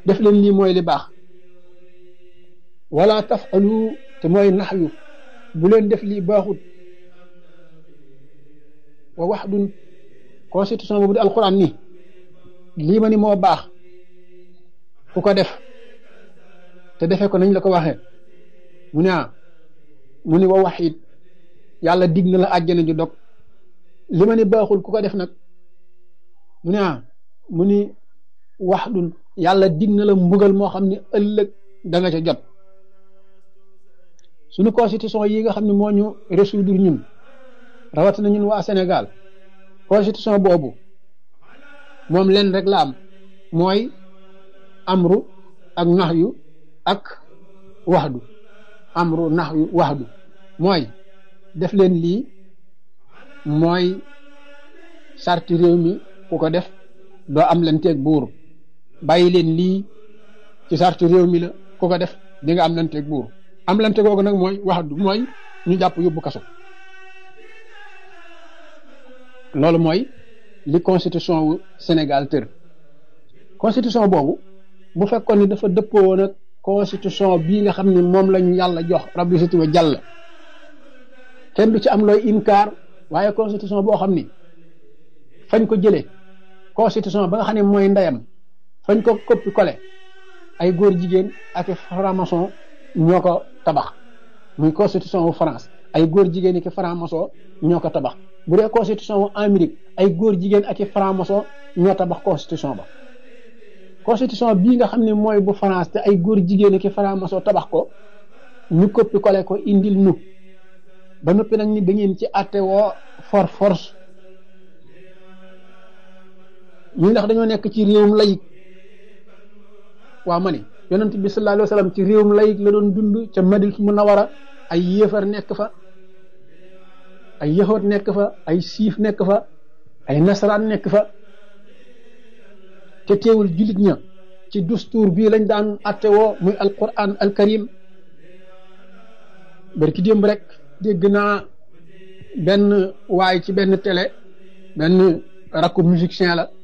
def leen lii mooy li baax wala tafalu te mooy naxyu bu leen def lii baaxut wa waxdun constitution boobu di alquran ni lii ma ni moo baax ku ko def te defee ko nañ la ko waxee mu ne mu ni wa waxit yàlla dig na la àjjana ju dog li ma ni baaxul ku ko def nag mu ne mu ni waxdun yàlla dig na la mbugal moo xam ne ëllëg da nga ca jot suñu constitution yi nga xam ne moo ñu résoudre ñun rawatina ñun waa Sénégal constitution boobu moom leen rek la am mooy amru ak naxyu ak waxdu amru naxyu waxdu mooy def leen lii mooy sarti réew mi ku ko def doo am leen teeg buur bàyyi leen lii ci sarti réew mi la ku ko def di nga am leen teeg buur am leen teeg googu nag mooy waxdu mooy ñu jàpp yóbbu kaso loolu mooy li constitution wu Sénégal tër constitution boobu bu fekkoon ni dafa dëppoo nag constitution bii nga xam ne moom la ñu yàlla jox rabbi siti wa jàll kenn du ci am looy inkaar waaye constitution boo xam ni fañ ko jëlee constitution ba nga xam ne mooy ndeyam fañ ko coppi collé ay góor jigéen ak franc-maçon ñoo ko tabax muy constitution wu France ay góor jigéen ak franc-maçon ñoo ko tabax bu dee constitution wu Amérique ay góor jigéen ak franc-maçon ñoo tabax constitution ba constitution bii nga xam ne mooy bu France te ay góor jigéen ak franc-maçon tabax ko ñu coppi collé ko indil nu ba noppi nag ni da ngeen ci àtte woo force ñu ndax dañoo nekk ci réewum layig waa ma ni yonent bi sallallahu alayhi wa sallam ci réewum layig la doon dund ca Madina Munawara ay yéefar nekk fa ay yahood nekk fa ay siif nekk fa ay nasaraan nekk fa te teewul jullit ña ci dustuur bii lañ daan àtte woo muy alquran alkarim barki démb rek dégg naa benn waay ci benn télé benn rakku musicien la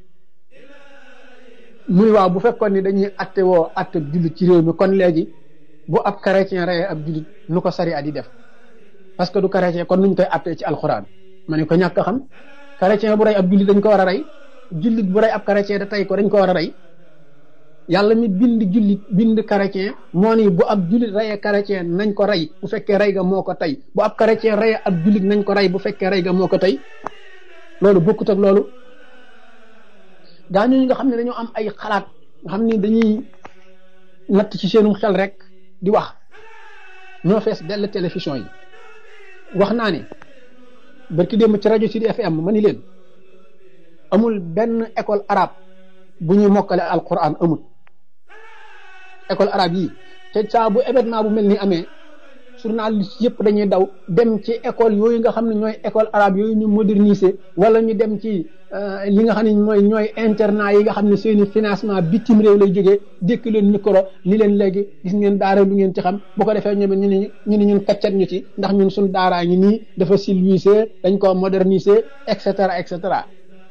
muy waaw bu fekkoon ni dañuy atte woo atte jullit ci réew mi kon léegi bu ab chrétien reyee ab jullit nu ko sari at yi def parce que du chrétien kon nuñ koy attee ci alxuraan ma ne ko ñàkk a xam chrétien bu rey ab jullit dañ ko war a rey jullit bu rey ab chrétien da tey ko dañ ko war a rey yàlla mi bind jullit bind chrétien moo ni bu ab jullit reyee chrétien nañ ko rey bu fekkee rey ga moo ko tey bu ab chrétien reyee ab jullit nañ ko rey bu fekkee rey ga moo ko tey loolu bokkut ak loolu daañu nga xam ne dañoo am ay xalaat nga xam ne dañuy natt ci seenum xel rek di wax ñoo fees dell télévision yi wax naa ne barki démb ci rajo Sud FM ma ni leen amul benn école arabe bu ñuy mokkale alquran amul école arabe yi te saa bu événement bu mel ni amee journaliste yëpp dañuy daw dem ci école yooyu nga xam ne ñooy école arabe yooyu ñu moderniser wala ñu dem ci li nga xam ne ñooy internat yi nga xam ne seeni financement bitim réew lay jógee dékk leen micro ni leen léegi gis ngeen daara lu ngeen ci xam bu ko defee ñoom ñu ne ñun kaccat ñu ci ndax ñun suñ daaraa ngi nii dafa civilisé dañ ko moderniser et cetera et cetera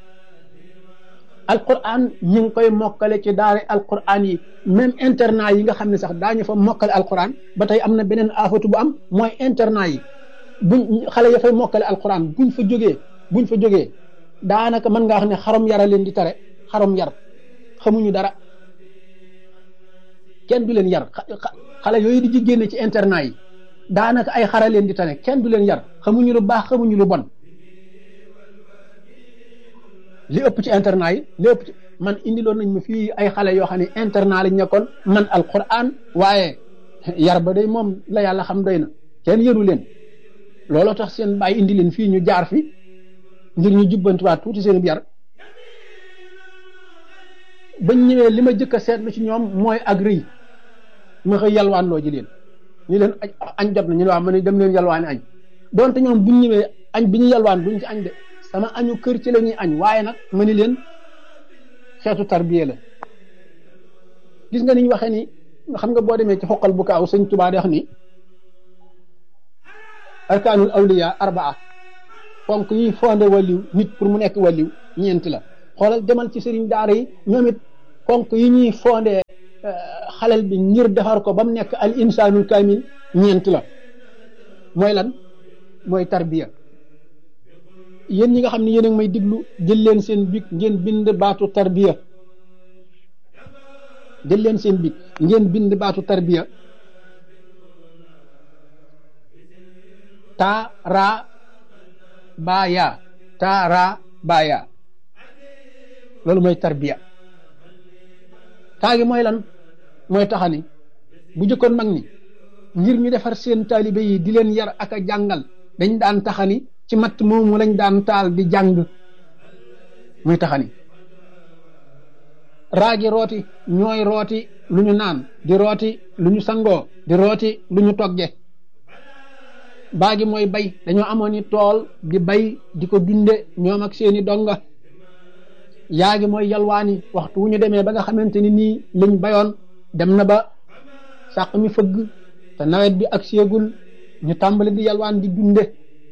alquran ñu ngi koy mokkale ci daara alquran yi même internat yi nga xam ne sax daañu fa mokkale alquran ba tey am na beneen afatu bu am mooy internat yi buñ xale ya fay mokkale alquran buñ fa jógee daanaka mën ngaa xam ne xarom yara leen di tare xarom yar xamuñu dara kenn du leen yar xale yooyu di ci génne ci internat yi daanaka ay xara leen di tane kenn du leen yar xamuñu lu baax xamuñu lu bon li ëpp ci internat yi li ëpp ci man indiloon nañ ma fii ay xale yoo xam ne internat lañ nekkoon man alquran waaye yar ba day moom la yàlla xam doy na kenn yëru leen looloo tax seen bàyyi indi leen fii ñu jaar fi ngir ñu jubbantiwaat tuuti seen yar bañ ñëwee li ma jëkk a seetlu ci ñoom mooy ak rëy ma xëy yalwaan loo ji leen ñu leen añ jot na ñu ne waaw ma ne dem leen yalwaani añ donte ñoom buñ ñëwee añ bi ñu yalwaan duñ ci añ de sama añu kër ci la ñuy añ waaye nag ma ni leen xeetu tarbiya la gis nga ni ñu waxee ni xam nga boo demee ci xoqal bu kaaw sëñ Tuubaa di wax ni arkaanul awliya arbaa fonk yi fondé waliw nit pour mu nekk waliw ñeent la xoolal demal ci sëriñ daara yi ñoom it fonk yi ñuy fondé xalel bi ngir defar ko ba mu nekk al insaanul kaamil ñeent la. mooy lan? mooy tarbiya. yéen ñi nga xam ne yéen a ngi may diglu jël leen seen bic ngeen bind baatu tarbiya. jël leen seen bic ngeen bind baatu tarbiya. taara baaya taara baaya loolu mooy tarbiya. taagi mooy lan? mooy taxani. bu jëkkoon mag ñi ngir ñu defar seen taalibe yi di leen yar ak a jàngal dañ daan taxani ci matt moomu lañ daan taal di jàng muy taxani. raagi rooti ñooy rooti lu ñu naan di rooti lu ñu sangoo di rooti lu ñu togge. baagi mooy bay dañoo amoon ni tool di bay di ko dunde ñoom ak seeni donga. yaagi mooy yalwaani waxtu wu ñu demee ba nga xamante ni nii liñ bayoon dem na ba sàq mi fëgg te nawet bi ak séegul ñu tàmbali di yalwaan di dunde.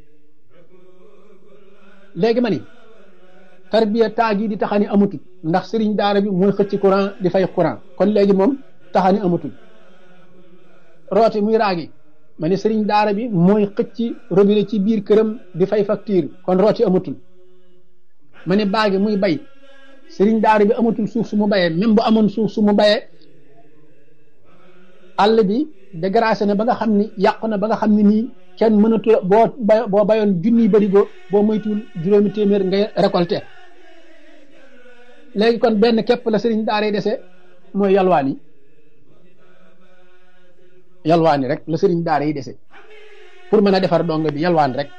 léegi ma ni tarbiya taagi di taxani amatul ndax sëriñ daara bi mooy xëcc courant di fay courant kon léegi moom taxani amatul. rooti muy raagi ma ne sëriñ daara bi mooy xëcc robinet ci biir këram di fay facture kon rooti amatul. ma ne baagi muy bay sëriñ daara bi amatul suuf su mu bayee même bu amoon suuf su mu bayee àll bi dégracé na ba nga xam ni yàqu na ba nga xam ni nii kenn mënatu boo bayoon junniy barigo boo moytuwul juróomi téeméer ngay récolté. léegi kon benn képp la sëriñ daara yi dese mooy yalwaani. yalwaani rek la sëriñ daara yi dese pour mën a defar donga bi yalwaan rek.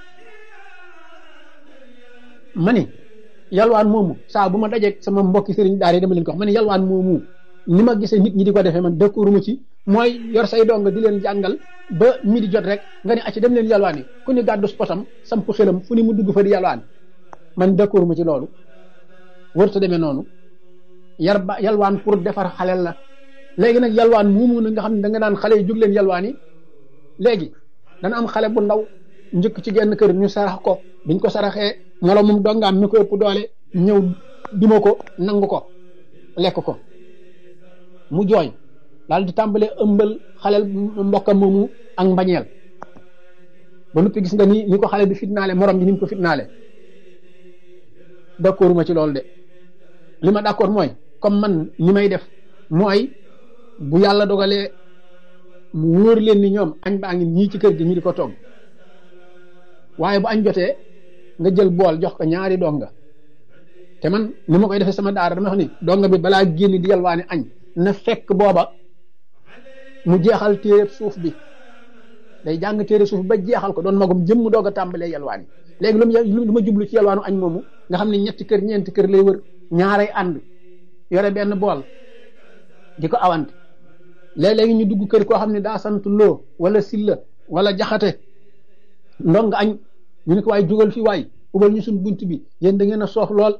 ma ni yalwaan moomu saa bu ma dajeeg sama mbokki sëriñ daara yi dama leen ko wax ma ni yalwaan moomu ni ma gisee nit ñi di ko defee man dëkkuwuma ci. mooy yor say donga di leen jàngal ba midi jot rek nga ne acci dem leen yalwaan yi ku ni gàddu spotam samp xelam fu ni mu dugg fa di yalwaan. man dëkkuwuma ci loolu. wërta demee noonu. yalwaan pour defar xalel la. léegi nag yalwaan moomu na nga xam ne da nga naan xale yi jóg leen yalwaan yi. léegi dana am xale bu ndaw njëkk ci genn kër ñu sarax ko biñ ko saraxee moroomum dongaam mi ko ëpp doole ñëw duma ko nangu ko lekk ko mu jooy daal di tàmbalee ëmbal xalel mbokkam moomu ak mbañeel ba noppi gis nga ni ko xale bi fitnaale morom ji ni mu ko fitnaale. d'accord ma ci loolu de li ma d'accord mooy comme man ni may def mooy bu yàlla dogalee mu wóor leen ni ñoom añ baa ngi ñii ci kër gi ñu di ko togg waaye bu añ jotee nga jël bool jox ko ñaari donga. te man ni ma koy defee sama daara dama wax ni donga bi balaa génn di yalwaani añ na fekk booba mu jeexal téere suuf bi day jàng téere suuf bi ba jeexal ko doon magum jëm mu doog a tàmbalee yalwaani. léegi lu ma jublu ci yalwaanu añ moomu nga xam ne ñetti kër ñeenti kër lay wër ñaaray ànd yore benn bool di ko awante. léeg-léegi ñu dugg kër koo xam ne daa sant loo wala silla wala jaxate ndonga añ ñu ne ko waay jugal fi waay ubal ñu suñ bunt bi yéen da ngeen a soof lool.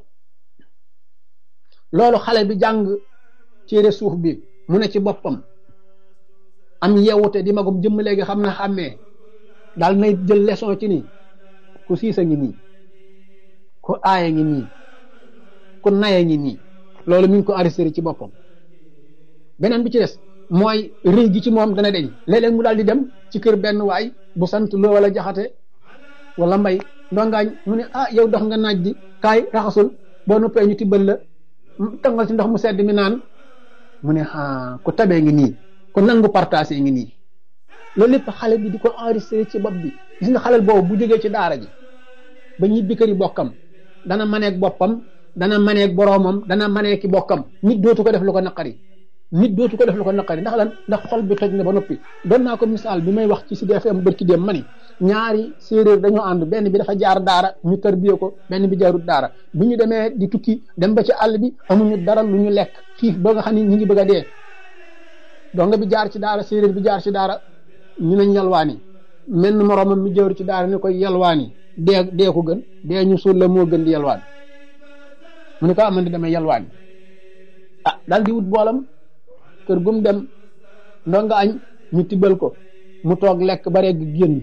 loolu xale bi jàng téere suuf bi mu ne ci boppam am yeewute di magum jëmm léegi xam na xàmmee daal nay jël leçon ci nii ku siisa ngi nii ku aaya ngi nii ku naya ngi nii loolu mi ngi ko enregistré ci boppam. beneen bi ci des mooy rëy gi ci moom dana deñ léeg-léeg mu daal di dem ci kër benn waay bu sant loo wala jaxate wala mbay ndongaañ mu ne yow dox nga naaj di kaay raxasul boo noppee ñu tibbal la tangal ci ndox mu sedd mi naan mu ne ku tabee ngi nii ku nangu partagé ngi nii. loolu lépp xale bi di ko enregistré ci bopp bi. gis nga xalel boobu bu jógee ci daara ji ba ñibbi kër yi bokkam dana maneeg boppam dana maneeg boroomam dana maneeg ki bokkam. nit dootu ko def lu ko naqari. ndax lan ndax xol bi toj na ba noppi. doon naa ko misaal bi may wax ci Sud FM bërki dem ma ni ñaari séeréer dañoo ànd benn bi dafa jaar daara ñu tarbiye ko benn bi jaarut daara bi ñu demee di tukki dem ba ci àll bi amuñu dara lu ñu lekk xiif ba nga xam ni ñu ngi bëgg a dee. donga bi jaar ci daara séeréer bi jaar ci daara ñu nañ yalwaani menn moroomam mi jawru ci daara ni koy yalwaani dee ko gën dee ñu suul la moo gën di yalwaan. mu ne ko man di damay yalwaani daal di wut boolam kër gum dem ndonga añ ñu tibbal ko mu toog lekk ba rek génn.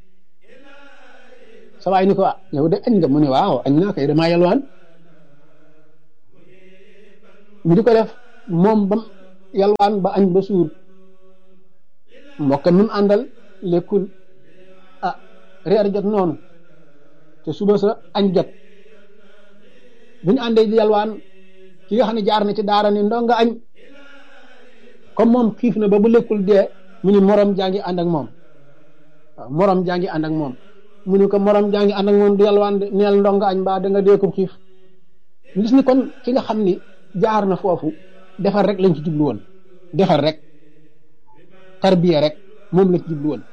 sa waay ni ko yow de añ nga mu ne waaw añ naa kay damaa yalwaan. ñu di ko def moom yalwaan ba añ ba suur mbokk mi mu àndal lekkul reer jot noonu te suba sa añ jot bu ñu àndee di yalwaan ki nga xam ne jaar na ci daara ni ndonga añ comme moom xiif na ba bu lekkul dee mu ni morom jaa ngi ànd ak moom waaw morom jaa ngi ànd ak moom mu ni ko morom jaa ngi ànd ak moom du yalwaan de neel ndonga añ mbaa da nga dee ko xiif gis ni kon ki nga xam ni jaar na foofu defar rek lañ ci jublu woon defar rek tarbiya rek moom lañ ci jublu woon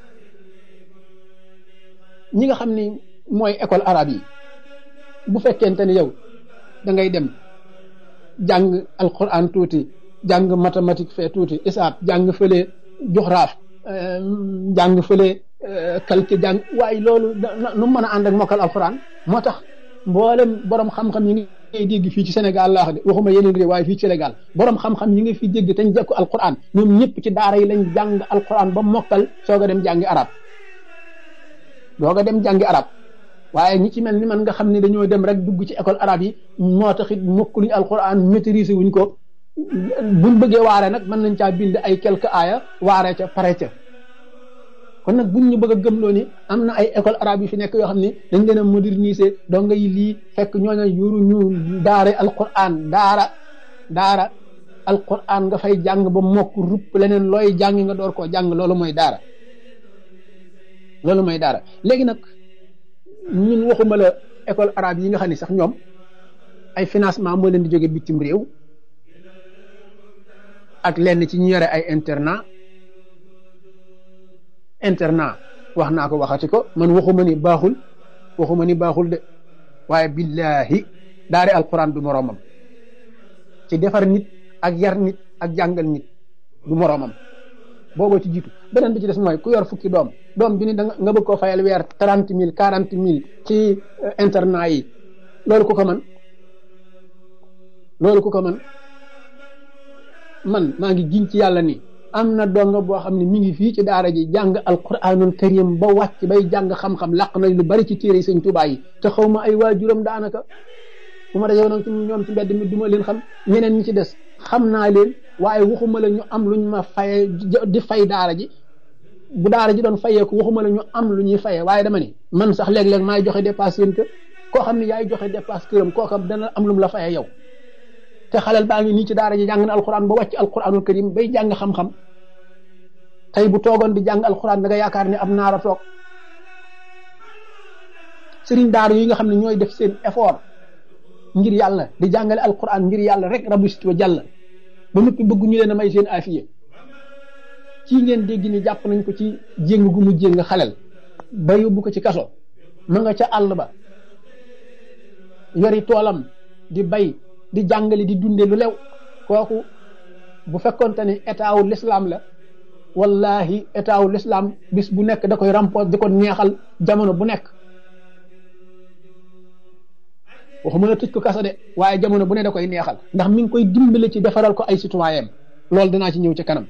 ñi nga xam ni mooy école arabe yi bu fekkente ni yow da ngay dem jàng alquran tuuti jàng mathématique fee tuuti isaab jàng fële joxraaf jàng fële calcul jàng waaye loolu nu mën a ànd ak mokkal alquran moo tax mboolem borom xam-xam yi ngay dégg fii ci Sénégal laa wax de waxuma yeneen réew waaye fii ci Sénégal borom xam-xam yi nga fi dégg te ñu jekku alquran ñoom ñëpp ci daara yi lañ jàng alquran ba mokkal soog a dem jàngi arab doog a dem jàngi arab waaye ñi ci mel ni man nga xam ne dañoo dem rek dugg ci école arabe yi moo taxit mokkuluñ alquran maîtriser wuñ ko buñ bëggee waare nag mën nañ caa bind ay quelques aaya waare ca pare ca kon nag buñ ñu bëgg a gëmloo ni am na ay école arabe yi fi nekk yoo xam ne dañ leen a moderniser donc yi lii fekk ñooñu yoru ñu daara alquran daara alquran nga fay jàng ba mokk rupp leneen looy jàng nga door koo jàng loolu mooy daara léegi nag ñun waxuma la école arabe yi nga xam ne sax ñoom ay financement moo leen di jóge bitim réew ak lenn ci ñu yore ay internat wax naa ko waxati ko man waxuma ni baaxul de waaye billahi daare alquran du moroomam ci defar nit ak yar nit ak jàngal nit du moroomam booboo ci jiitu beneen bi ci des mooy ku yor fukki doom bi ni nga bëgg koo fayal weer 30,000 40,000 ci internat yi loolu ku ko man man maa ngi giñ ci yàlla ni am na donga boo xam ne mi ngi fii ci daara ji jàng alquranul karim ba wàcc bay jàng xam-xam làq na lu bari ci téere yi sëñ Tuubaa yi te xaw ma ay waajuram daanaka bu ma dajee nag ci ñoom ci mbedd mi du ma leen xam ñeneen ñi ci des xam naa leen waaye waxuma la ñu am luñ ma faye di fay daara ji bu daara ji doon fayee ko waxuma la ñu am lu ñuy fayee waaye dama ni man sax léeg-léeg maay joxe dépasse seen kër koo xam ne yaay joxe dépasse këram kooka dana am lu mu la fayee yow te xalal baa ngi nii ci daara ji jàng na alquran ba wàcc alquranul karim bay jàng xam-xam tey bu toogoon di jàng alquran da nga yaakaar ne am naara toog sëriñ daara yi nga xam ne ñooy def seen effort ngir yàlla di jàngale alquran ngir yàlla rek rabbi sit wa jàll ba noppi bëgg ñu leen a may seen afiye ci ngeen dégg ni jàpp nañ ko ci jéng gu mu jéng xalel ba yóbbu ko ci kaso ma nga ca àll ba yori toolam di bay di jàngale di dunde lu lew kooku bu fekkonte ni état wu l'islam la wallahi état wu l'islam bis bu nekk da koy rampoos di ko neexal jamono bu nekk waxuma la tëj ko kasa de waaye jamono bu ne da koy neexal ndax mi ngi koy dimbale ci defaral ko ay citoyen loolu dinaa ci ñëw ci kanam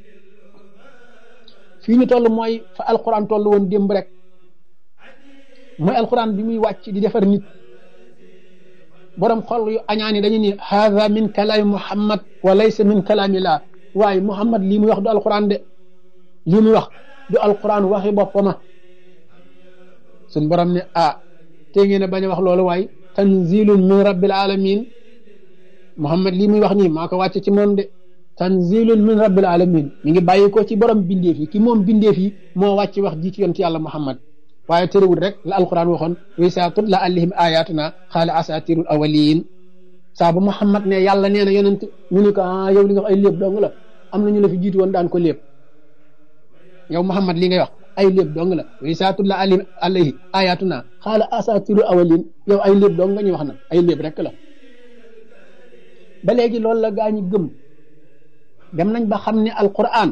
fii ñu toll mooy fa alquran toll woon démb rek mooy alquran bi muy wàcc di defar nit borom xol yu añaani dañu ni haada min kalaami muhammad wa laysa min kalaami laa waaye muhammad lii muy wax du alquran de lii muy wax du alquran waxi boppama suñ borom ne te ngeen a bañ a wax loolu waaye tanzilun min rabbil alamin muhammad lii muy wax nii maa ko wàcce ci moom de tanzilun min rabbil alamin mi ngi bàyyi ko ci borom bindeef yi ki moom bindeef yi moo wàcc wax ji ci yonent yàlla muhammad waaye terewul rek la alquran waxoon wa izaa tutla alayhim ayatuna qaala asatirul awwalin saa bu muhammad ne yàlla nee na yonent ñu ne ko yow li nga wax ay léeb dong la am na ñu la fi jiitu woon daan ko léeb yow muhammad li ngay wax ay léeb dong la wa izaa tutla alayhi ayatuna qaala asatirul awwalin yow ay léeb dong nga ñuy wax nag ay léeb rek la ba léegi loolu la gaa ñi gëm dem nañ ba xam ne alquran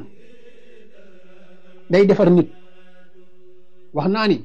day defar nit wax naa ni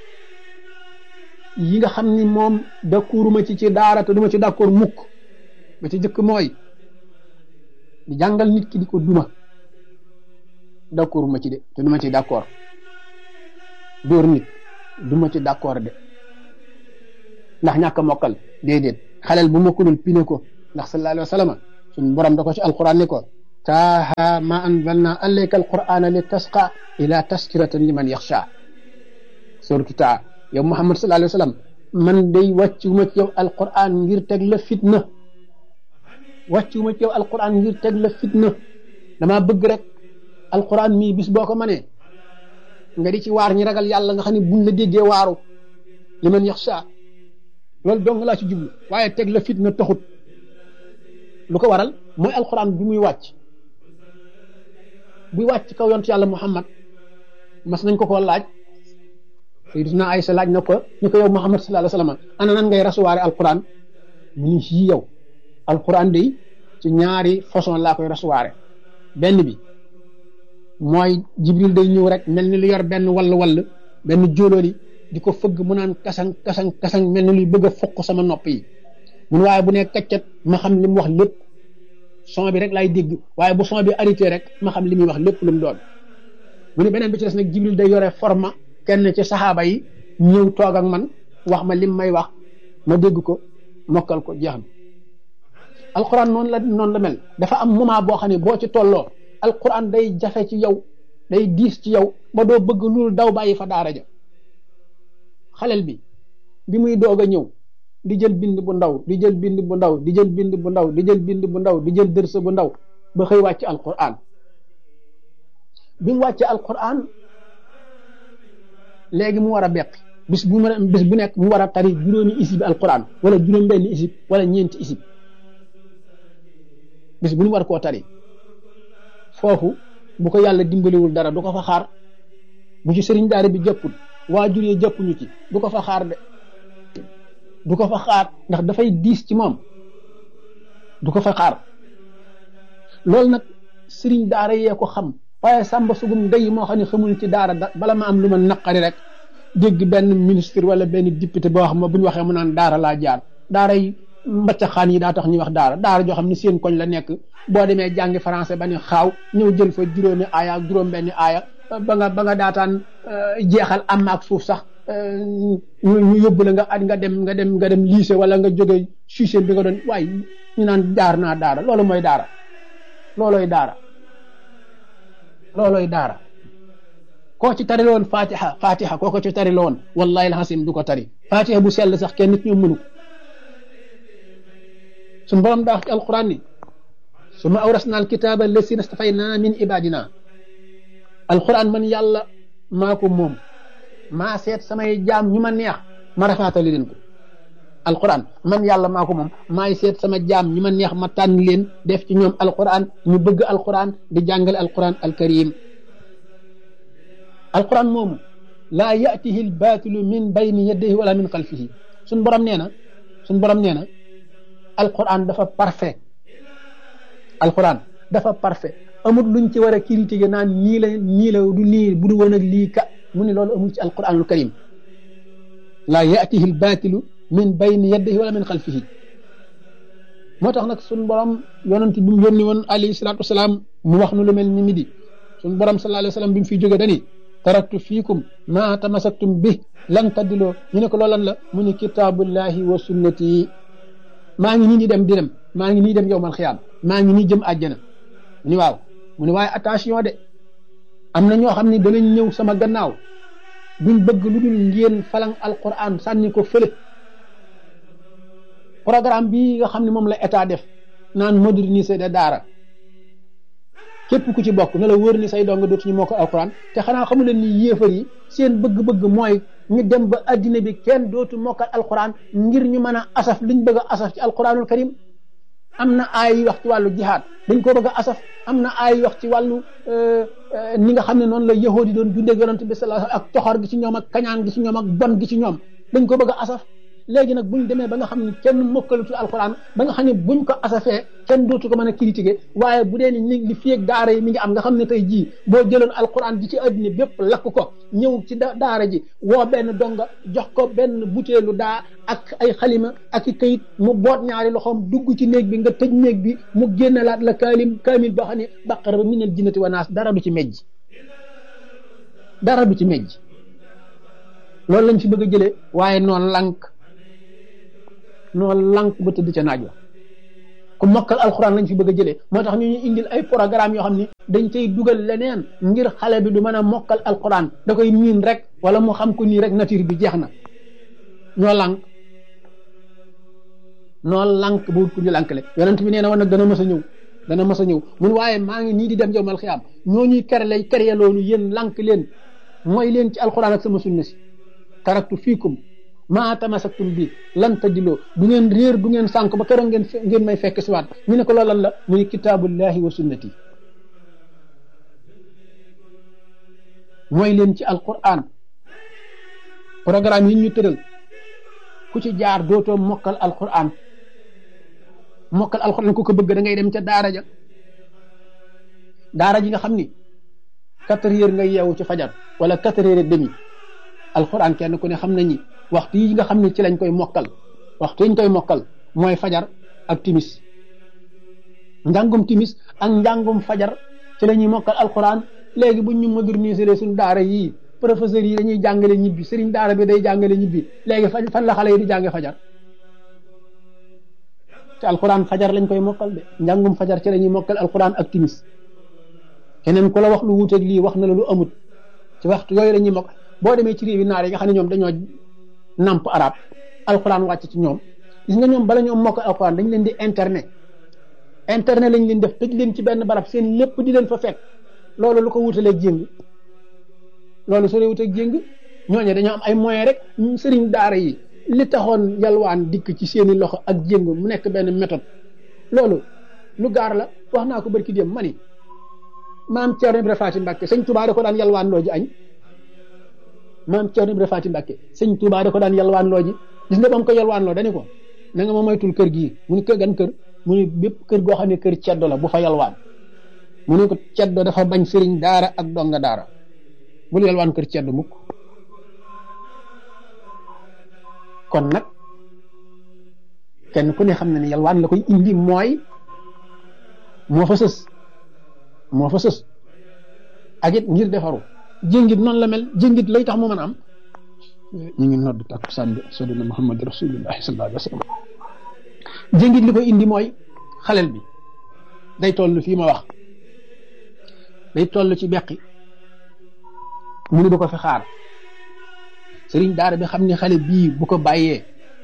yi nga xam ni moom d'accord ma ci daara te duma ci d'accord mukk ba ci jëkk mooy di jàngal nit ki di ko duma d'accord ma ci de te duma ci d'accord dóor nit duma ci d'accord de ndax ñàkk a mokkal déedéet xaleel bu mokkulul pine ko ndax sallallahu alayhi wa sallam suñ borom da ko ci alquran ni ko taaha ma anzalna alayka alqur'ana li tasqa ila taskiratan liman yaxsha suratu taa yow Muhammad sallallahu alayhi wa sallam man day wàccuma ci yow alqur'an ngir teg la fitna wàccuma ci yow alqur'an ngir teg la fitna dama bëgg rek alqur'an mii bis boo ko mënee nga di ci waar ñi ragal yàlla nga xam ne buñ la déggee waaru liman yaxsha loolu dong laa ci jublu waaye teg la fitna taxut lu ko waral mooy alquran bi muy wàcc buy wàcc kaw yontu yàlla Muhammad mas nañ ko laaj Sayyidina Aysa laaj na ko ñu ko yow Muhammad sallallahu alayhi wa sallam ana nan ngay rasuwaare alquran mu ni ci yow alquran day ci ñaari façon laa koy rasuwaare benn bi mooy Jibril day ñëw rek mel ni lu yor benn wall benn jóolóoli di ko fëgg mu naan kasang mel ni luy bëgg a fokk sama nopp yi mun waaye bu ne kaccat ma xam li mu wax lépp son bi rek laay dégg waaye bu son bi arrêté rek ma xam li muy wax lépp lu mu doon mu ne beneen bi ci des nag Jibril day yore forma kenn ci saxaaba yi ñëw toog ak man wax ma lim may wax ma dégg ko mokkal ko jeex na alquran noonu la mel dafa am moment boo xam ne boo ci tolloo alquran day jafe ci yow day diis ci yow ba doo bëgg loolu daw bàyyi fa daara ja xalel bi muy doog a ñëw di jël bind bu ndaw di jël bind bu ndaw di jël bind bu ndaw di jël bind bu ndaw di jël dërsa bu ndaw ba xëy wàcc alquran bi mu wàcce alquran léegi mu war a beq bis bu nekk mu war a tari juróomi isib alquran wala juróom benn isib wala ñeenti isib bis bu ñu war koo tari foofu bu ko yàlla dimbaliwul dara du ko fa xaar bu ci sëriñ daara bi jëppul waajur yi jëppuñu ci du ko fa xaar de du ko fa xaar ndax dafay diis ci moom du ko fa xaar loolu nag sëriñ daara yee ko xam waaye sàmba sugum ndey moo xam ne xamul ci daara bala ma am lu ma naqari rek dégg benn ministre wala benn député boo xam ne bu ñu waxee mu naan daara laa jaar daara yi mbacca xaan yi daa tax ñuy wax daara joo xam ne seen koñ la nekk boo demee jàngi français ba ni xaaw ñëw jël fa juróomi aaya ak juróom benni aaya ba nga daataan jeexal am ak suuf sax ñu yóbbu la nga dem lycée wala nga jóge suisé bi nga doon waaye ñu naan jaar naa daara loolu mooy daara loolooy daara koo ci tari loon fatiha koo ko ci tari loon wallahi alhasim du ko tari fatiha bu sell sax kenn nit ñoom mënu suñu borom daa wax ci alquran ni summa awrasna alkitaba allasina stafayna min ibadina alquran man yàlla maa ko moom maa seet samay jaam ñu ma neex ma rafaatali leen ko alquran man yàlla maa ko moom maay seet sama jaam ñu ma neex ma tànn leen def ci ñoom alquran ñu bëgg alquran di jàngale alquran alkarim alquran moomu laa yatihi albatilu min bayni yadayhi wala min xalfihi suñ borom nee na alquran dafa parfait alquran dafa parfait amul luñ ci war a critiquer naan nii la du nii bu du woon ak lii ka mu ne loolu amul ci alquranul karim laa yatihi albatilu min bayni yadayhi wala min xalfihi moo tax nag suñ borom yonent bi mu yónni woon alayhi salaatu wasalaam mu wax nu lu mel ni midi suñ borom sallallahu alayhi wa sallam bi mu fiy jóge dani taraktu fiikum ma tamasaktum bi lan taddiloo ñu ne ko loolan la mu ni kitaabullahi wa sunnati maa ngi nii di dem maa ngi nii dem yowmal xiyaam maa ngi nii jëm àjjana mu ni waaw mu ni waaye attention de am na ñoo xam ne danañ ñëw sama gannaaw duñ bëgg lu dul ngeen falang alquran sànni ko fële programme bii nga xam ne moom la état def naan moderniser de daara képp ku ci bokk na la wóor ni say dong dootuñu moo ko alquran te xanaa xamu leen ni yéefar yi seen bëgg-bëgg mooy ñu dem ba addina bi kenn dootu mokkal alquran ngir ñu mën a asaf liñ bëgg a asaf ci alquranul karim am na ay wax ci wàllu jihaad dañ ko bëgg a asaf am na ay wax ci wàllu ni nga xam ne noonu la yahood yi doon dundee yonent bi sallallahu alayhi wasallam ak toxor gi ci ñoom ak kañaan gi ci ñoom ak bon gi ci ñoom dañ ko bëgg a asaf léegi nag buñ demee ba nga xam ne kenn mokkalutu alquran ba nga xam ne buñ ko asafee kenn dootu ko mën a critiquer waaye bu dee ni li fii ak daara yi mi ngi am nga xam ne tey jii boo jëloon alquran ji ci addina bépp lakk ko ñëw ci daara ji woo benn donga jox ko benn butéelu daa ak ay xalima ak i kayit mu boot ñaari loxoom dugg ci néeg bi nga tëj néeg bi mu génnalaat la kaamil boo xam ne baqara minal jinnati wa naas dara du ci mejj loolu lañ fi bëgg a jëlee waaye noonu lànk ba tëdd ca naaj wa ku mokkal alxuraan lañ fi bëgg a jëlee moo tax ñu ñuy indil ay programme yoo xam ni dañ cay dugal leneen ngir xale bi du mën a mokkal alxuraan da koy miin rek wala mu xam ko nii rek nature bi jeex na noo lànk bu ku ñu lànkle yonent bi nee na woon nag dana mës a ñëw mun waaye maa ngi nii di dem yawmal xiyaam ñoo ñuy kere loolu yéen lànk leen mooy leen ci alxuraan ak sama sunna si taraktu fiikum maa tamasaktum bi lan tadiloo du ngeen réer du ngeen sànk ba keroog ngeen may fekk si waat ñu ne ko loolu lan la muy kitaabullahi wa sunnati mooy leen ci alxuraan programme yi ñu tëral ku ci jaar dootoo mokkal alxuraan ku ko bëgg da ngay dem ca daara ji nga xam ni 4 heures nga yeewu ci fajar wala 4 heures et demi alxuraan kenn ku ne xam nañi waxtu yi nga xam ne ci lañ koy mokkal waxtu yi ñu koy mokkal mooy fajar ak timis njàngum timis ak njàngum fajar ci la ñuy mokkal alxuraan léegi buñ ñu moderniser suñu daara yii professeurs yi dañuy jàngale ñibbi sëriñ daara bi day jàngale ñibbi léegi fan la xale yi di jànge fajar te alxuraan fajar lañ koy mokkal de njàngum fajar ci la ñuy mokkal alxuraan ak timis keneen ku la wax lu wuuteeg lii wax na la lu amut ci waxtu yooyu la ñuy mokk boo demee ci réew yi naar yi nga xam ne ñoom dañoo namp arab alxuraan wàcc ci ñoom gis nga ñoom bala ñoom mokk alxuraan dañ leen di internet lañ leen def tëj leen ci benn barab seen lépp di leen fa fekk loolu lu ko wutalee jéng loolu soo wut ak jéng ñooñu dañoo am ay moyens rek sëriñ daara yi li taxoon yalwaan dikk ci seeni loxo ak jéng mu nekk benn méthode loolu lu gaar la wax naa ko barki dem ma ni maam Thierno Ibrahima Faty Mbacke sëñ Touba da ko daan yalwaan loo ji añ maam Thierno Ibrahima Faty Mbacke sëñ Touba da ko daan yalwaan loo ji gis nga ba mu ko yalwaan loo dañu ko na nga ma moytul kër gii mu ni kër gan kër mu ni bépp kër goo xam ne kër ceddo la bu fa yalwaan mu ne ko ceddo dafa bañ sëriñ daara ak donga daara bul yalwaan kër ceddo mukk kon nag kenn ku ne xam na ne yalwaan la koy indi mooy moo fa sës ak it ngir defaru jéngit noonu la mel jéngit lay tax mu mën a am ñu ngi nodd takkusaan bi sadina Muhammad rasulullahi sallallahu alayhi wa sallam jéngit li koy indi mooy xalel bi day toll fii ma wax day toll ci beqi mu ne du ko fi xaar sëriñ daara bi xam ne xale bii bu ko bàyyee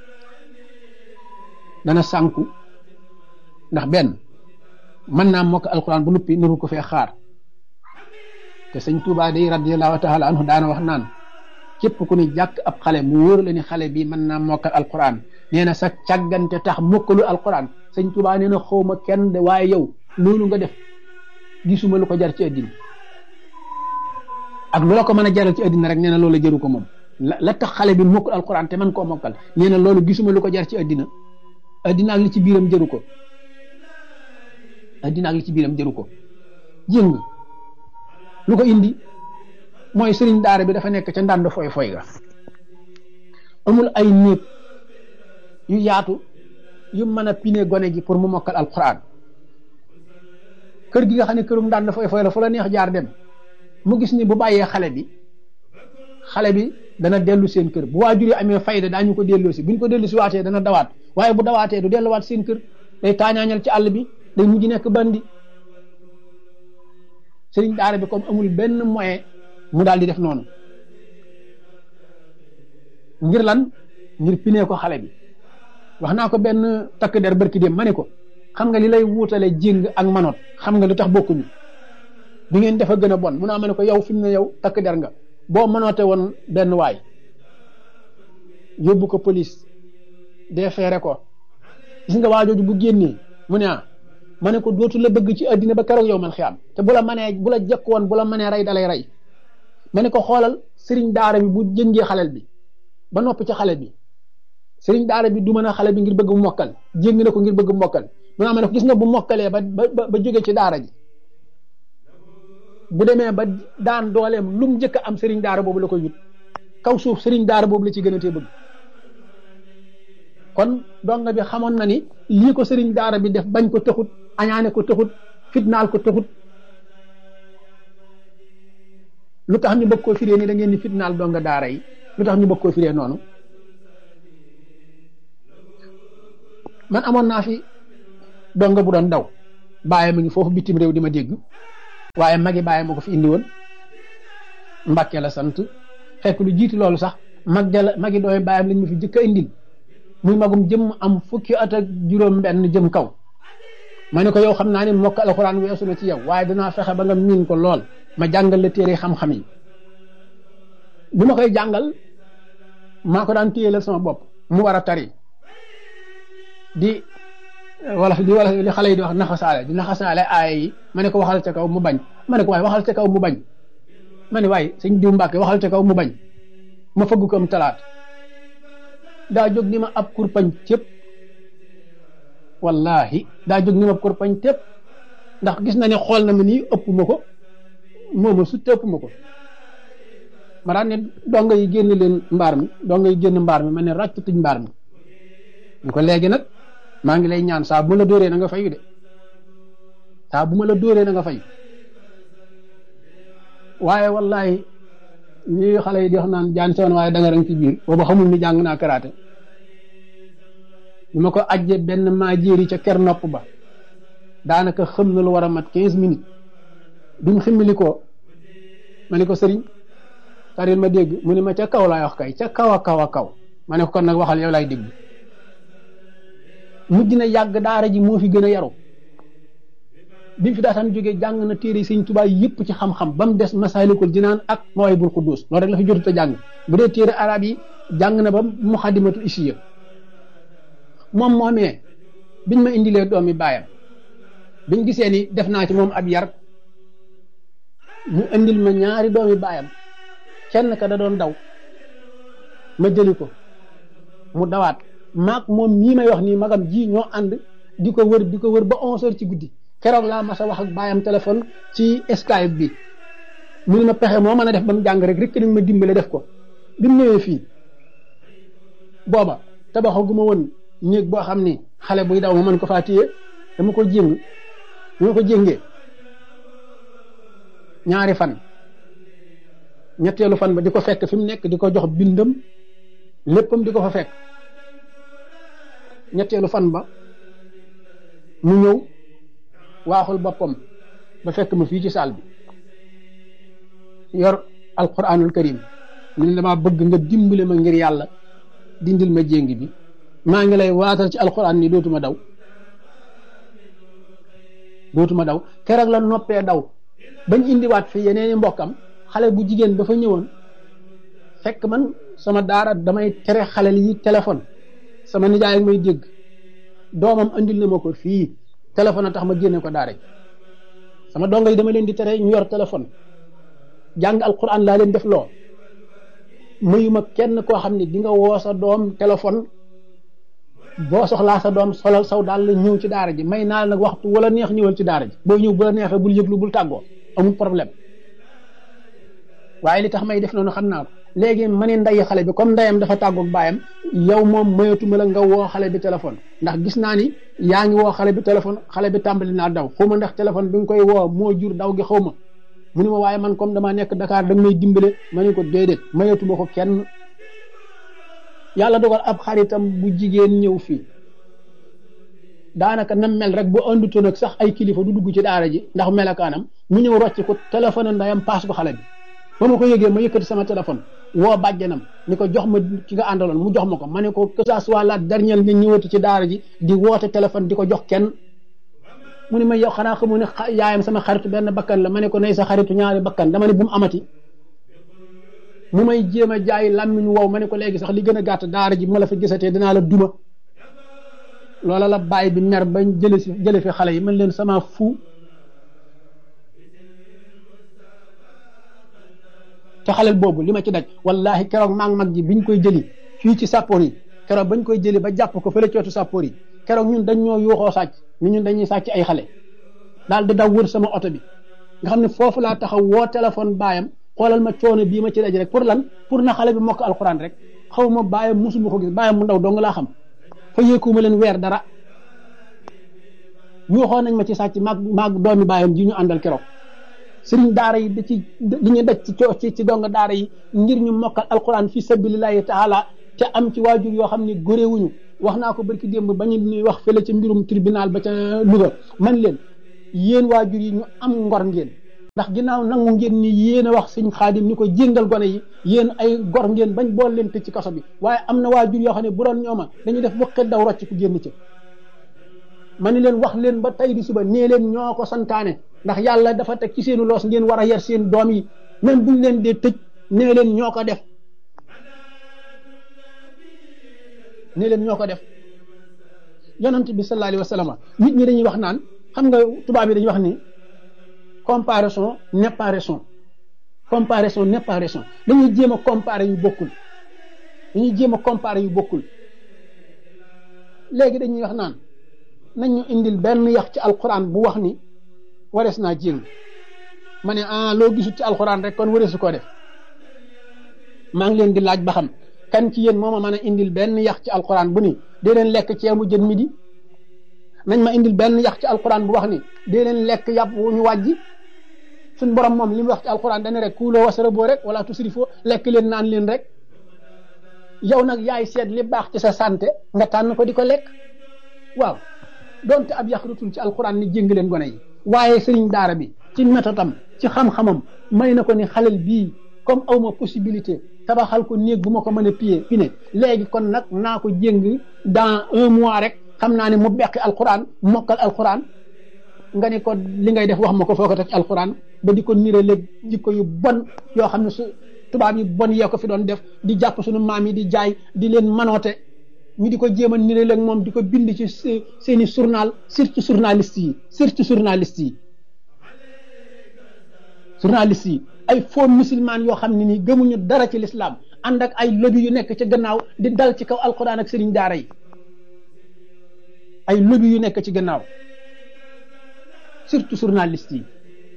dana sànku ndax benn mën naa mokk alquran bu nuppi nuru ko fee xaar te sëñ Tuubaa day radiyallahu taala anhu daana wax naan képp ku ni jàkk ab xale mu wóor la ni xale bi mën naa mokkal alquran nee na sa càggante tax mokkalu alquran sëñ Tuubaa nee na xawma kenn de waaye yow loolu nga def gisuma lu ko jar ci àddina ak lu la ko mën a jaral ci àddina rek nee na loolu jëru ko moom la tax xale bi mokkul alquran te man koo mokkal nee na loolu gisuma lu ko jar ci àddina àddina ak li ci biiram jëru ko àddina ak li ci biiram jëru ko jéng lu ko indi mooy sëriñ daara bi dafa nekk ca ndànd foy ga amul ay néeg yu yaatu yu mën a pine gone gi pour mu mokkal alquran kër gi nga xam ne kërum ndànd foy la fu la neex jaar dem mu gis ni bu bàyyee xale bi dana dellu seen kër bu waajur yi amee fayda daañu ko delloo si buñ ko dellu si waatee dana dawaat waaye bu dawaatee du delluwaat seen kër day taañaañal ci àll bi day mujj nekk bandi sëriñ daara bi comme amul benn moyen mu daal di def noonu ngir lan ngir pinee ko xale bi wax naa ko benn takk der barki dem ma ne ko xam nga li lay wuutale jéng ak manoot xam nga lu tax bokkuñu bi ngeen defa gën a bon mun naa ma ne ko yow fi mu ne yow takk der nga boo mënoote woon benn waay yóbbu ko police defeere ko gis nga waajooju bu génnee mu ne ma ne ko dootu la bëgg ci àddina ba keroog yow man xiyaam te bu la manee bu la jëkk woon bu la manee rey dalay rey ma ne ko xoolal sëriñ daara bi bu jëngee xalel bi ba noppi ci xale bi sëriñ daara bi du mën a xale bi ngir bëgg mu mokkal jéng na ko ngir bëgg mu mokkal mu naa ma ne ko gis nga bu mokkalee ba jóge ci daara ji bu demee ba daan dooleem lu mu njëkk am sëriñ daara boobu la koy wut kaw suuf sëriñ daara boobu la ci gën a tee bëgg kon donga bi xamoon na ni lii ko sëriñ daara bi def bañ ko taxut añaane ko taxut fitnaal ko taxut lu tax ñu bëgg koo firee ni da ngeen di fitnaal donga daara yi lu tax ñu bëgg koo firee noonu man amoon naa fi donga bu doon daw bàyyi ma ngi foofu bitim réew di ma dégg waaye magi bàyyi ma ko fi indi woon Mbàkke la sant fekk lu jiitu loolu sax magi dooy bàyyam lañ ma fi jëkk a indil muy magum jëm am fukki at ak juróom benn jëm kaw ma ne ko yow xam naa ne mokk alxuraan weesu na ci yow waaye danaa fexe ba nga miin ko lool ma jàngal la téere xam-xam yi bi ma koy jàngal maa ko daan téyelal sama bopp mu war a tari di wala li xale yi di wax naxasaale aaya yi ma ne ko waxal ca kaw mu bañ ma ne ko waaye waxal ca kaw mu bañ ma ne waaye sëñ diw Mbàkke waxal ca kaw mu bañ ma fëgg ko am talaat daa jóg ni ma ab kurpañ cëpp wallahi daa jóg ni ma ab kurpañ cëpp ndax gis na ne xool na ma nii ëpp ma ko mooma sut ëpp ma ko ma daan ne donga yi génn leen mbaar mi donga yi génn mbaar mi ma ne ràcc tuñ mbaar mi ñu ko léegi nag maa ngi lay ñaan saa bu ma la dóoree na nga fayu de saa bu ma la dóoree na nga fayu waaye wallahi ñi xale yi di wax naan jaan sewoon waaye danga rang ci biir booba xamul ni jàng naa karaate ñu ma ko ajje benn maa jéeri ca ker nopp ba daanaka xam na lu war a mat 15 minutes duñ ximmili ko ma ne ko sëriñ taril ma dégg mu ne ma ca kaw laay wax kay ca kaw a kaw a kaw ma ne ko kon nag waxal yow laay dégg mujj na yàgg daara ji moo fi gën a yaru bi mu fi daataan jógee jàng na téere Sëñ Tuubaa yëpp ci xam-xam ba mu des Masaalikul Jinaan ak Mawaahibul Quddus loolu rek la fi jotut a jàng bu dee téere arab yi jàng na ba Muxaddamatul Isiya moom moomee biñ ma indilee doomi baayam biñ gisee ni def naa ci moom ab yar mu indil ma ñaari doomi baayam kenn ka da doon daw ma jëli ko mu dawaat maag moom mii may wax nii magam ji ñoo ànd di ko wër ba 11h ci guddi keroog laa mas a wax ak baayam téléphone ci Skype bi mu ne ma pexe moo mën a def ba mu jàng rek nañ ma dimbale def ko bi mu ñëwee fii booba tabaxaguma woon néeg boo xam ni xale buy daw ma mën ko faa téye dama ko jéngee ñaari fan ñetteelu fan ba di ko fekk fi mu nekk di ko jox bindam léppam di ko fa fekk ñetteelu fan ba mu ñëw waaxul boppam ba fekk ma fii ci saal bi yor alquranul karim mu ne damaa bëgg nga dimbale ma ngir yàlla dindil ma jéngi bi maa ngi lay waatal ci alquran ni dootuma daw keroog la noppee daw bañ indiwaat fi yeneeni mbokkam xale bu jigéen ba fa ñëwoon fekk man sama daara damay tere xale yi téléphone sama nijaay ak may dégg doomam andil na ma ko fii téléphone a tax ma génne ko daara sama dongo yi dama leen di tere ñu yor téléphone jàng alquran laa leen def loo mayuma kenn koo xam ne di nga woo sa doom téléphone boo soxlaa sa doom solal saw daal la ñëw ci daara ji may naa la nag waxtu wala neex ñëwal ci daara ji boo ñëw bu la neexee bul yëglu bul tàggoo amul problème waaye li tax may def noonu xam naa ko léegi ma ne nday xale bi comme ndeyam dafa tàggoog baayam yow moom mayatuma la nga woo xale bi téléphone ndax gis naa ni yaa ngi woo xale bi téléphone xale bi tàmbali naa daw xaw ma ndax téléphone bi nga koy woo moo jur daw gi xaw ma mu ne ma waaye man comme damaa nekk Dakar da may dimbale ma ne ko déedéet mayatuma ko kenn yàlla dogal ab xaritam bu jigéen ñëw fii daanaka nam mel rek bu andutoon ak sax ay kilifa du dugg ci daara ji ndax melakaanam mu ñëw rocc ko téléphone ndayam paas ko xale bi ba ma ko yëgee ma yëkkati sama téléphone woo bàjjanam ni ko jox ma ki nga àndaloon mu jox ma ko ma ne ko que ça soit la dernière nga ñëwati ci daara ji di woote téléphone di ko jox kenn mu ne ma yow xanaa xamu ne yaayam sama xaritu benn bakkan la ma ne ko nay sa xaritu ñaari bakkan dama ne bu mu amati mu may jéem a jaay làmmiñ wow ma ne ko léegi sax li gën a gàtt daara ji bu ma la fa gisatee dinaa la duma loola la bàyyi bi mer bañ jële fi xale yi man leen sama fu te xale boobu li ma ci daj wallahi keroog maa ngi mag ji biñ koy jëli fii ci sàppoor yi keroog bañ koy jëli ba jàpp ko fële cootu sàppoor yi keroog ñun dañ ñoo yuuxoo sàcc ni ñun dañuy sàcc ay xale daal di daw wër sama oto bi nga xam ne foofu laa taxaw woo téléphone baayam xoolal ma coono bii ma ci daj rek pour lan pour na xale bi mokk alxuraan rek xaw ma baayam musuma ko gis baayam mu ndaw dong laa xam fa yéekuma leen weer dara yuuxoo nañ ma ci sàcc maag doomi baayam ji ñu àndal keroog sëriñ daara yi da ci li ñu daj ci dong daara yi ngir ñu mokkal alquran fi sabilillahi taala te am ci waajur yoo xam ne góréewuñu wax naa ko barki démb ba ñu wax fële ci mbirum tribunal ba ca Louga man leen yéen waajur yi ñu am ngor ngeen ndax ginnaaw nangu ngeen ni yéen a wax sëñ Xaadim ni ko jéngal gone yi yéen ay gor ngeen bañ bool leen tëj ci kaso bi waaye am na waajur yoo xam ne bu doon ñooma dañuy def wëqet daw rocc ku génn ca ma ni leen wax leen ba tey di suba nee leen ñoo ko santaane ndax yàlla dafa teg ci seenu loos ngeen war a yar seen doom yi même buñ leen dee tëj nee leen ñoo ko def nee leen ñoo ko def yonent bi sallallahu alayhi wa sallam nit ñi dañuy wax naan xam nga tubaab yi dañuy wax ni comparaison n'est pas raison comparaison n'est pas raison dañuy jéem a comparer yu bokkul dañuy jéem a comparer yu bokkul léegi dañuy wax naan nañ ñu indil benn yax ci alquran bu wax ni warees naa jéng ma ne loo gisut ci alquran rek kon wareesu koo def maa ngi leen di laaj ba xam kan ci yéen moo ma mën a indil benn yax ci alquran bu ni dee leen lekk ceebu jën midi nañ ma indil benn yax ci alquran bu wax ni dee leen lekk yàpp wu ñu wàjji suñ borom moom li mu wax ci alquran dana rek kuuloo wasaraboo rek wala tusrifoo lekk leen naan leen rek yow nag yaay seet li baax ci sa santé nga tànn ko di ko lekk waaw donte ab yax rutul ci alquran ni jéng leen gone yi waaye sëriñ daara bi ci métodam ci xam-xamam may na ko ni xalel bii comme awma possibilité tabaxal ko néeg bu ma ko mën a pine léegi kon nag naa ko jéng dans 1 mois rek xam naa ne mu beqi alquran mokkal alquran nga ne ko li ngay def wax ma ko foo ko teg ci alquran ba di ko nire léeg jikko yu bon yoo xam ne su tubaab yi bon yee ko fi doon def di jàpp suñu maam yi di jaay di leen manoote ñu di ko jéem a nire léeg moom di ko bind ci seeni journal surtout journaliste yi ay faux musulman yoo xam ne nii gëmuñu dara ci l'islam ànd ak ay lobby yu nekk ci gannaaw di dal ci kaw alquran ak sëriñ daara yi ay lobby yu nekk ci gannaaw surtout journaliste yi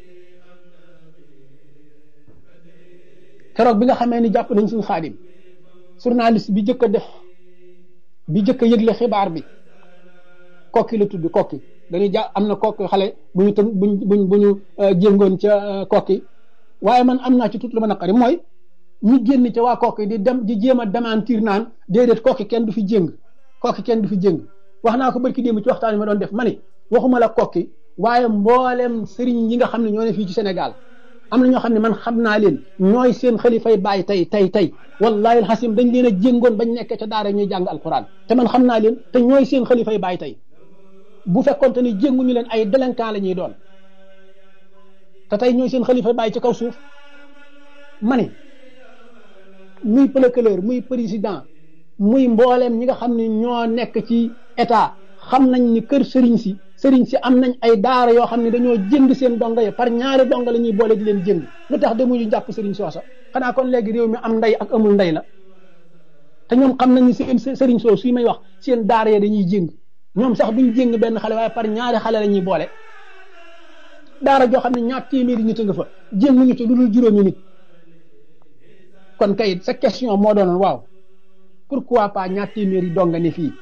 keroog bi nga xamee ni jàpp nañ suñu Xaadim journaliste bi jëkk a yëgle xibaar bi kokki la tudd kokki dañuy am na kokki xale bu ñu jéngoon ca kokki waaye man am naa ci tout lu ma naqari mooy ñu génn ca waa kokki di jéem a démentir naan déedéet kokki kenn du fi jéng wax naa ko barki démb ci waxtaan yi ma doon def ma ni waxuma la kokki waaye mboolem sëriñ yi nga xam ne ñoo ne fii ci Sénégal am na ñoo xam ne man xam naa leen ñooy seen xalifay baay tey wallahi alxasim dañ leen a jéngoon bañ nekk ca daara ñuy jàng alquran te man xam naa leen te ñooy seen xalifay baay tey bu fekkonte ni jénguñu leen ay délinquant la ñuy doon te tey ñooy seen xalifay baay ci kaw suuf ma ne muy procureur muy président muy mbooleem ñi nga xam ne ñoo nekk ci état xam nañ ni kër sëriñ si am nañ ay daara yoo xam ne dañoo jënd seen donga yi par ñaari donga la ñuy boole di leen jënd lu tax demuñu jàpp sëriñ soosa xanaa kon léegi réew mi am ndey ak amul ndey la te ñoom xam nañ ni seen sëriñ soo suy may wax seen daara ya dañuy jëng ñoom sax duñ jëng benn xale waaye par ñaari xale la ñuy boole daara joo xam ne ñaar téeméeri nit a nga fa jënguñu ci lu dul juróomi nit kon kay sa question moo doonoon waaw pourquoi pas ñaar téeméeri donga ne fii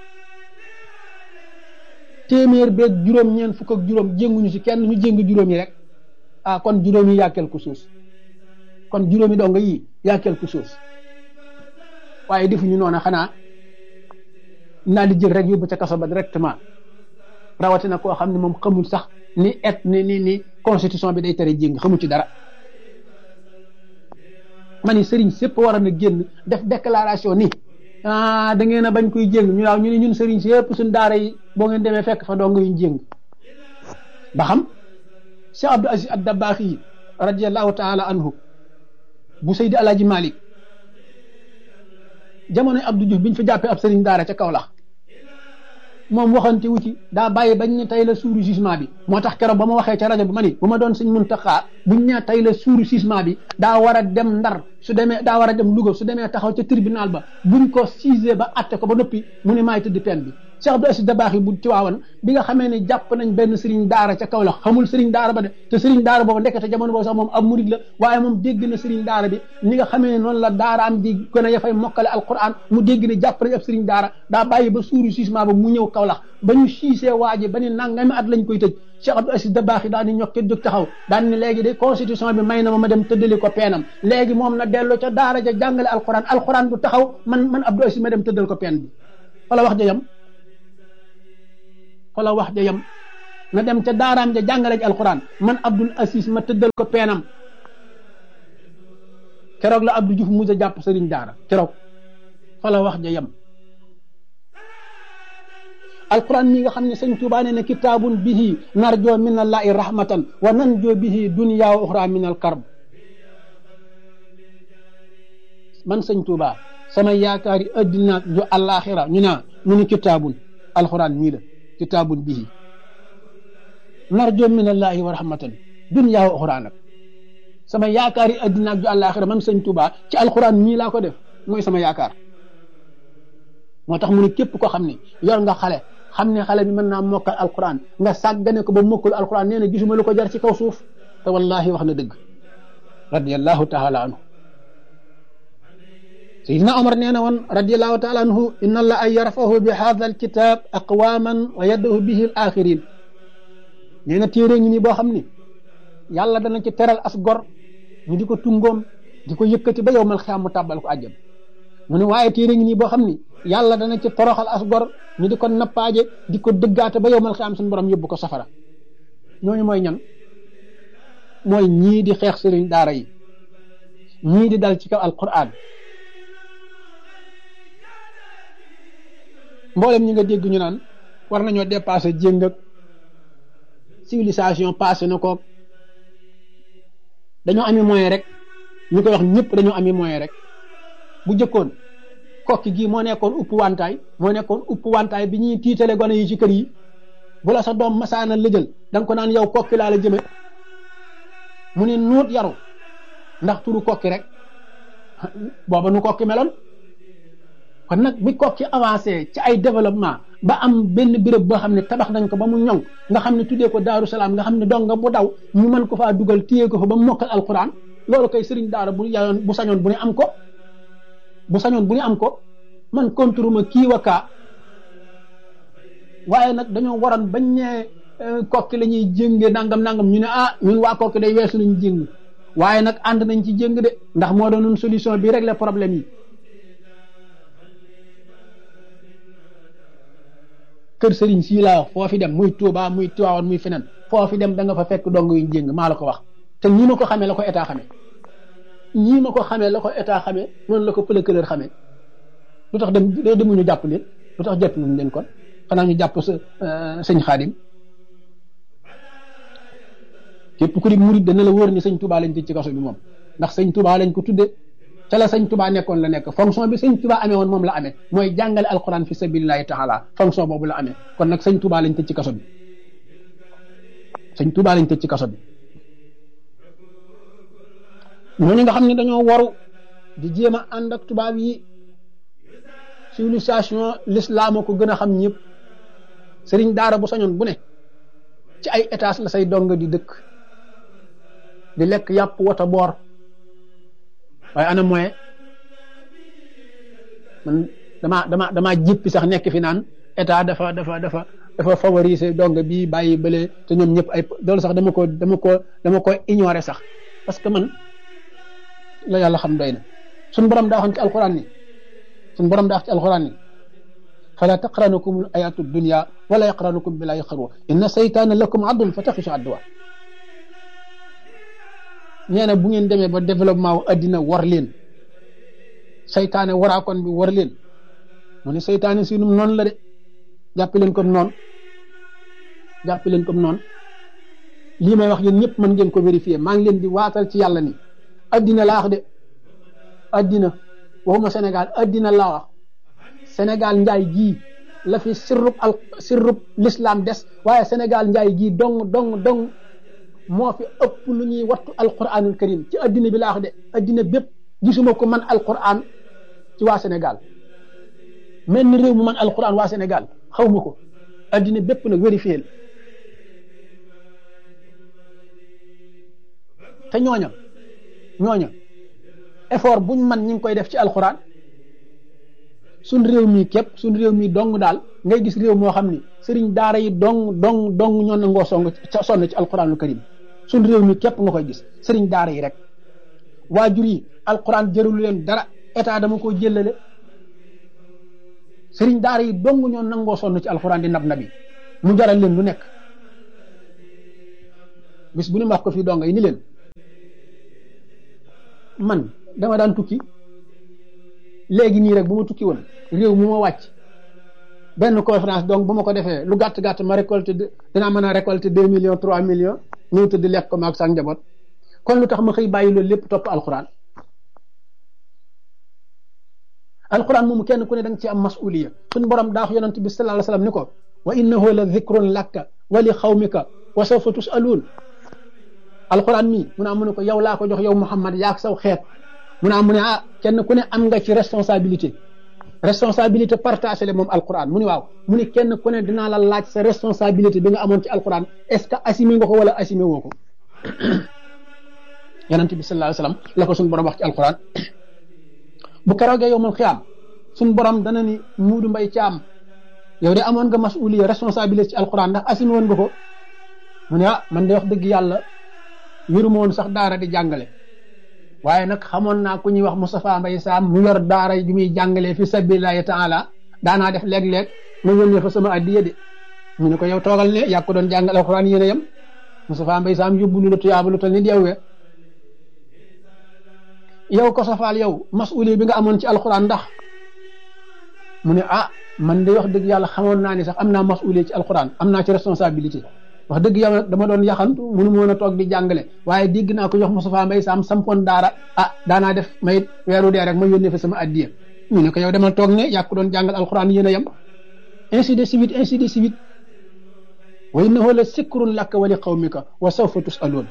téeméer beeg juróom ñeent fukk ak juróom jénguñu ci kenn ñu jéng juróom yi rek kon juróom yi yaa quelque chose kon juróomi donga yi yaa quelque chose waaye defuñu noona xanaa naa di jël rek yóbbu ca kaso ba directement rawatina koo xam ne moom xamul sax ni constitution bi day tere jéng xamul ci dara ma ni sëriñ sépp war na génn def déclaration ni da ngeen a bañ koy jéng ñu waaw ñu ne ñun sëriñ si yëpp suñ daara yi boo ngeen demee fekk fa dong yuñ jéng ba xam Cheikh Abdou Aziz ad-Dabakh yi radiyallahu taala anhu bu Seydi Alaaji Malik jamonoy Abdou Diouf biñ fa jàppee ab sëriñ daara ca Kaolack moom waxante wu ci daa bàyyi bañ ne tey la suuru jugement bi moo tax keroog ba ma waxee ca rajo bi ma ni bu ma doon Sëñ Muntaxa buñ ne tey la suuru jugement bi daa war a dem Ndar su demee daa war a dem Louga su demee taxaw ca tribunal ba buñ ko siisee ba atte ko ba noppi mu ne maay tëdd peine bi Cheikh Abdou Aziz Dabakh bu Tiwaawan bi nga xamee ne jàpp nañ benn sëriñ daara ca Kaolack xamul sëriñ daara ba de te sëriñ daara boobu ndekete jamono boobu sax moom ab murid la waaye moom dégg na sëriñ daara bi ni nga xamee ne noonu la daaraam di gën a yafay mokkale alquran mu dégg ne jàpp nañ ab sëriñ daara daa bàyyi ba suuru jugement ba mu ñëw Kaolack ba ñu siisee waaji ba ni nangami at lañ koy tëj Cheikh Abdou Aziz Dabakh daan ni ñokke jóg taxaw daan ni léegi de constitution bi may na ma dem tëddali ko peenam léegi moom na dellu ca daara ja jàngale alquran du taxaw man Abdou Aziz ma dem tëddal ko peen bi fa la wax ja yam fa la wax ja yam na dem ca daaraam ja jàngale ci alquran man Abdul Aziz ma tëddal ko peenam keroog la Abdou Diouf musa jàpp sëriñ daara keroog fa la wax ja yam alquran mi nga xam ne sëñ Tuubaa ne ne kitaabun bihi narjoo min allahi rahmatan wa nanjoo bihi dunya wa uxra min al karb man sëñ Tuubaa sama yaakaari addina ju àllaaxira ñu ni kitaabun alquran mii la kitaabun bihi narjoo min allahi wa rahmatan dunya wa uxra nag sama yaakaari addina ju àllaaxira man sëñ Tuubaa ci alquran mii laa ko def mooy sama yaakaar moo tax mu ne képp ko xam ne yor nga xale xam ne xale bi mën naa mokkal alquran nga sàggane ko ba mokkul alquran nee na gisuma lu ko jar ci kaw suuf te wallahi wax na dëgg radiyallahu taala anhu sayidina Omar nee na woon radiyallahu taala anhu inna allaha yarfahu bi hadha alkitab aqwaman wa yaddahu bihi al axirin nee na téere ngi nii boo xam ni yàlla dana ci teral as gor ñu di ko tungoom di ko yëkkati ba yow mal xiyaam mu tàbbal ko àjjana mu ne waaye téere ngi nii boo xam ni yàlla dana ci toroxal as gor ñu di ko nappaaje di ko dëggaate ba yowmal xiyaam suñu borom yóbbu ko safara ñooñu mooy ñan mooy ñii di xeex sëriñ daara yi ñii di dal ci kaw alquran mboolem ñi nga dégg ñu naan war nañoo dépasser jéng ak civilisation passé na ko dañoo ami moyen rek ñu koy wax ñëpp dañoo ami moyen rek bu jëkkoon kokki gii moo nekkoon upp wantaay bi ñuy tiitale gone yi ci kër yi bu la sa doom masaana lëjël da nga ko naan yow kokki laa la jëme mu ne nuut yaru ndax turu kokki rek booba nu kokki meloon kon nag bi kokki avancé ci ay développement ba am benn béréb boo xam ne tabax nañ ko ba mu ñoŋ nga xam ne tuddee ko Daaru Salaam nga xam ne dong nga bu daw ñu mën ko faa dugal téye ko fa ba mu mokkal alquran loolu koy sëriñ daara bu sañoon bu ne am ko bu sañoon bu ñu am ko man contre ma kii wa kaa waaye nag dañoo waroon bañ ne kokki la ñuy jénge nangam ñu ne ñun waa kokki day weesu nañ jéng waaye nag ànd nañ ci jéng de ndax moo doon solution bi régler problème yi kër sëriñ sii laa wax foo fi dem muy Touba muy Tivaouane muy feneen foo fi dem da nga fa fekk dong yuñ jéng maa la ko wax te ñi ma ko xamee la ko état xamee ñii ma ko xamee la ko état xamee noonu la ko pëlëkëlër xamee lu tax demuñu jàpp leen lu tax jàpp nañ leen kon xanaa ñu jàpp sëñ Xaadim képp ku di murid dana la wóor ni sëñ Touba lañ tëj ci kaso bi moom ndax sëñ Touba lañ ko tudde ca la sëñ Touba nekkoon la nekk fonction bi sëñ Touba amee woon moom la amee mooy jàngale alquran fi sabilillahi taala fonction boobu la amee kon nag sëñ Touba lañ tëj ci kaso bi sëñ Touba lañ tëj ci kaso bi ñooñu nga xam ne dañoo waru di jéem a ànd ak tubaab yi civilisation l'islam ko gën a xam ñëpp sëriñ daara bu sañoon bu ne ci ay étage la say dong di dëkk di lekk yàpp wata boor waaye ana moyen man dama jippi sax nekk fi naan état dafa favoriser dong bi bàyyi bële te ñoom ñëpp ay loolu sax dama ko ignorer sax parce que man la yàlla xam doy na suñ borom daa waxoon ci alquran ni fala taqranukum ayatu dunya wala yaqranukum billahi xarwa inna saytaana lakum adun fa taxishu adduwa nee na bu ngeen demee ba développement wu addina war leen saytaane waraakoon bi war leen mu ne saytaane si num noonu la de jàpp leen comme noonu lii may wax yéen ñëpp mën ngeen ko vérifier maa ngi leen di waatal ci yàlla ni addina laa wax de addina waxuma Sénégal addina laa wax Sénégal njaay gii la fi sirrub l'islam des waaye Sénégal njaay gii dong moo fi ëpp lu ñuy wattu alquranul karim ci addina bi laa wax de addina bépp gisuma ko man alquran ci waa Sénégal mel ni réew mu man alquran waa Sénégal xawma ko addina bépp nag vérifier te ñooña effort buñ man ñi ngi koy def ci alquran suñ réew mi képp suñ réew mi dong daal ngay gis réew moo xam ni sëriñ daara yi dong ñoo nangoo sonn ci alquranul karim suñ réew mi képp nga koy gis sëriñ daara yi rek waajur yi alquran jërulu leen dara état dama ko jëlale sëriñ daara yi dong ñoo nangoo sonn ci alxuraan di nab nabi mu jaral leen lu nekk. bis bu ñu wax ko fii donga yi ni leen man dama daan tukki léegi nii rek bu ma tukki woon réew mu ma wàcc benn conférence donc bu ma ko defee lu gàtt gàtt ma récolté dinaa mën a récolté 2 millions 3 millions ñëw tëdd lekk ko maag sax njaboot kon lu tax ma xëy bàyyi loolu lépp topp alxuraan. alquran moomu kenn ku ne da nga ci am masuliya suñu borom daax yonent bi sallallahu alayhi wasallam ni ko wa innahu la dhikrun laka wa li xawmika wa sawfa tusaluun. alquran mii mu ne mu ne ko yow laa ko jox yow Muhammad yaak saw xeet mu ne ah kenn ku ne am nga ci responsabilité partagé le moom alquran mu ne waaw mu ne kenn ku ne dinaa la laaj sa responsabilité bi nga amoon ci alquran est-ce que assumé nga ko wala assumé woo ko. yonent bi sallallahu alayhi wasallam la ko suñu borom wax ci alquran. bu keroogee yowmal xiyaam suñ borom dana ni Muudu Mbay Caam yow de amoon nga masuliya responsabilité ci alquran ndax assumé woon nga ko mu ne ah man de wax dëgg yàlla yëruma woon sax daara di jàngale waaye nag xamoon naa ku ñuy wax Moustapha Mbay Saam mu yor daara ju muy jàngalee fi sabilillahi taala daanaa def léeg-léeg ma yónnee fa sama addiya de mu ne ko yow toogal ne yaa ko doon jàngal alquran yéen a yem Moustapha Mbay Saam yóbbu lu la tuyaaba lu tal nit yow we yow ko safaal yow masuuli bi nga amoon ci alxuraan ndax mu ne ah man de wax dëgg yàlla xamoon naa ni sax am naa masuuli ci alxuraan am naa ci responsabilité wax dëgg yàlla dama doon yaxantu mënu ma woon a toog di jàngale waaye dégg naa ko jox Moustapha Mbay Saam sampoon daara daanaa def may weeru dee rek ma yónnee fa sama addiya mu ne ko yow demal toog ne yaa ko doon jàngal alxuraan yéen a yem ainsi de suite ainsi de suite wa innahu la sikrun laka wa li qawmika wa sawfa tusaluun.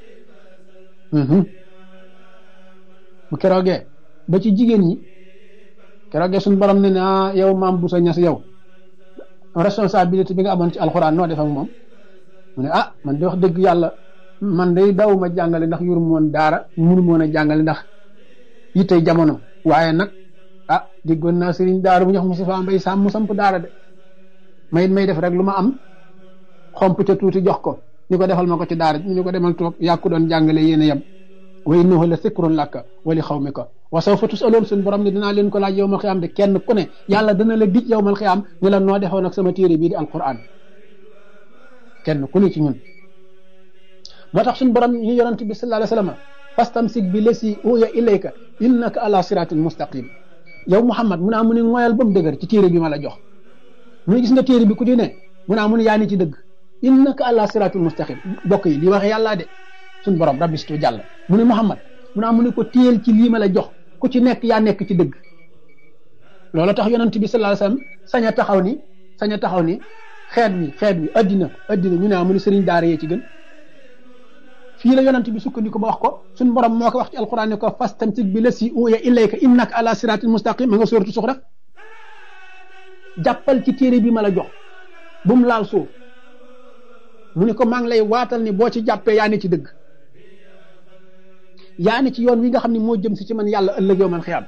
bu keroogee ba ci jigéen ñi keroogee suñu borom ne na yow maam bu sa ñas yow responsabilité bi nga amoon ci alxuraan noo def ak moom mu ne ah man de wax dëgg yàlla man day daw ma jàngale ndax yoru moon daara munu moon a jàngale ndax yittey jamono waaye nag déggoon naa sëriñ daara bu ñox Moustapha Mbay Saam mu samp daara de may def rek lu ma am xomp ca tuuti jox ko ni ko defal ma ko ci daara ñu ko demal toog yàkku doon jàngale yéen a yem wa innahu la sikrun laka wa li xawmika wa sawfa tusaloon suñu borom ne dinaa leen ko laaj yowmal xiyaam de kenn ku ne yàlla dana la dij yowmal xiyaam ni la noo defoon ak sama téere bii di alquran kenn ku ne ci ñun. moo tax suñu borom ñu yonent bi sallallahu alayhi wasallam fastamsik bi lasi uya ilayka innaka ala siratin mustaqim yow Muhammad mu naa mu ne ngoyal ba mu dëgër ci téere bi ma la jox mu ne gis nga téere bi ku di ne mu naa mu ne yaa ni ci dëgg innaka ala siratin mustaqim bokk yi li waxe yàlla de suñ borom rabbi situ jàll mu ne Muhammad mu naa mu ne ko téel ci lii ma la jox ku ci nekk yaa nekk ci dëgg. loolu tax yonent bi sallallahu alayhi wasallam sañ a taxaw ni xeet wi addina ñu ne mu ne sëriñ daara yee ci gën. fii la yonent bi sukkandiku ba wax ko suñ borom moo ko wax ci alquran ne ko fastamsik bi lasi uya ilayka innaka ala siratin mustaqim ma nga sóoratu Suxra jàppal ci téere bi ma la jox bu mu laal suuf mu ne ko maa ngi lay waatal ni boo ci jàppee yaa ne ci dëgg yaa ne ci yoon wi nga xam ne moo jëm si ci man yàlla ëllëg yow man xiyaam.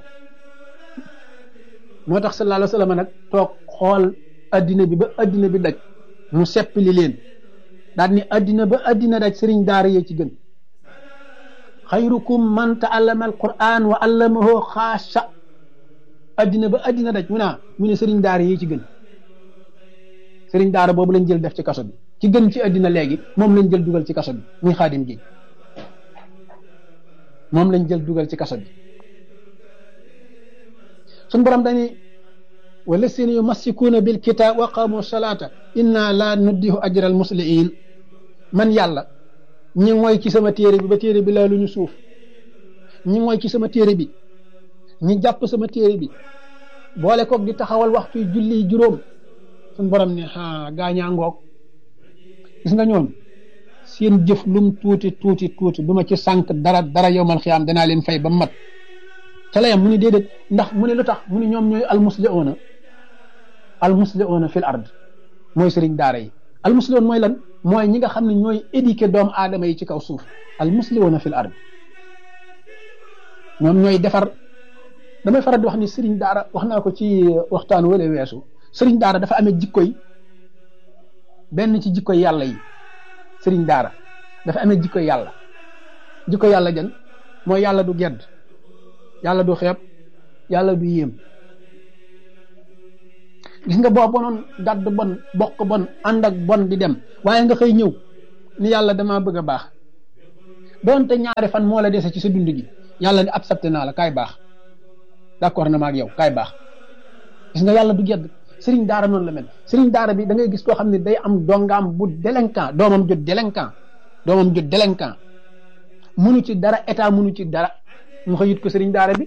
moo tax sallallahu alayhi wasallam nag toog xool addina bi ba addina bi daj mu seppali leen daal ni addina ba addina daj sëriñ daara yee ci gën. xayrukum man ta'allama alquran wa allamahu xaasha addina ba addina daj mu ne sëriñ daara yee ci gën. sëriñ daara boobu lañ jël def ci kaso bi ci gën ci addina léegi moom lañ jël dugal ci kaso bi muy xaadim ji moom lañ jël dugal ci kaso bi. suñ borom dañuy wallasina yumassikuuna bil kitaab wa qaamu salaata inna la nuddihu ajral musliin man yàlla ñi mooy ci sama téere bi ba téere bi laa lu ñu suuf ñi mooy ci sama téere bi ñi jàpp sama téere bi boole koog di taxawal waxtu julli juróom suñ borom ne gaañaa ngoog gis nga ñoom seen jëf lum tuuti du ma ci sànq dara yowmal xiyaam danaa leen fay ba mat ca la yam mu ne déedéet ndax mu ne lu tax mu ne ñoom ñooy almusli'una fil ard mooy sëriñ daara yi. almusli'un mooy lan mooy ñi nga xam ne ñooy éduquer doomu aadama yi ci kaw suuf almusli'una fil ard ñoom ñooy defar. damay faral di wax ni sëriñ daara wax naa ko ci waxtaan wala weesu sëriñ daara dafa amee jikkoy benn ci jikkoy yàlla yi. sëriñ daara dafa amee jikko yàlla jan mooy yàlla du gedd yàlla du xeeb yàlla du yéem gis nga boo bonoon gàdd bon bokk bon ànd ak bon di dem waaye nga xëy ñëw ni yàlla damaa bëgg a baax doonte ñaari fan moo la dese ci sa dund gi yàlla ni accepté naa la kaay baax d'accord na ma ak yow kaay baax. gis nga yàlla du gedd sëriñ daara noonu la mel sëriñ daara bi da ngay gis koo xam ne day am dongaam bu délinquant doomam jot délinquant mënu ci dara état mënu ci dara mu xëyit ko sëriñ daara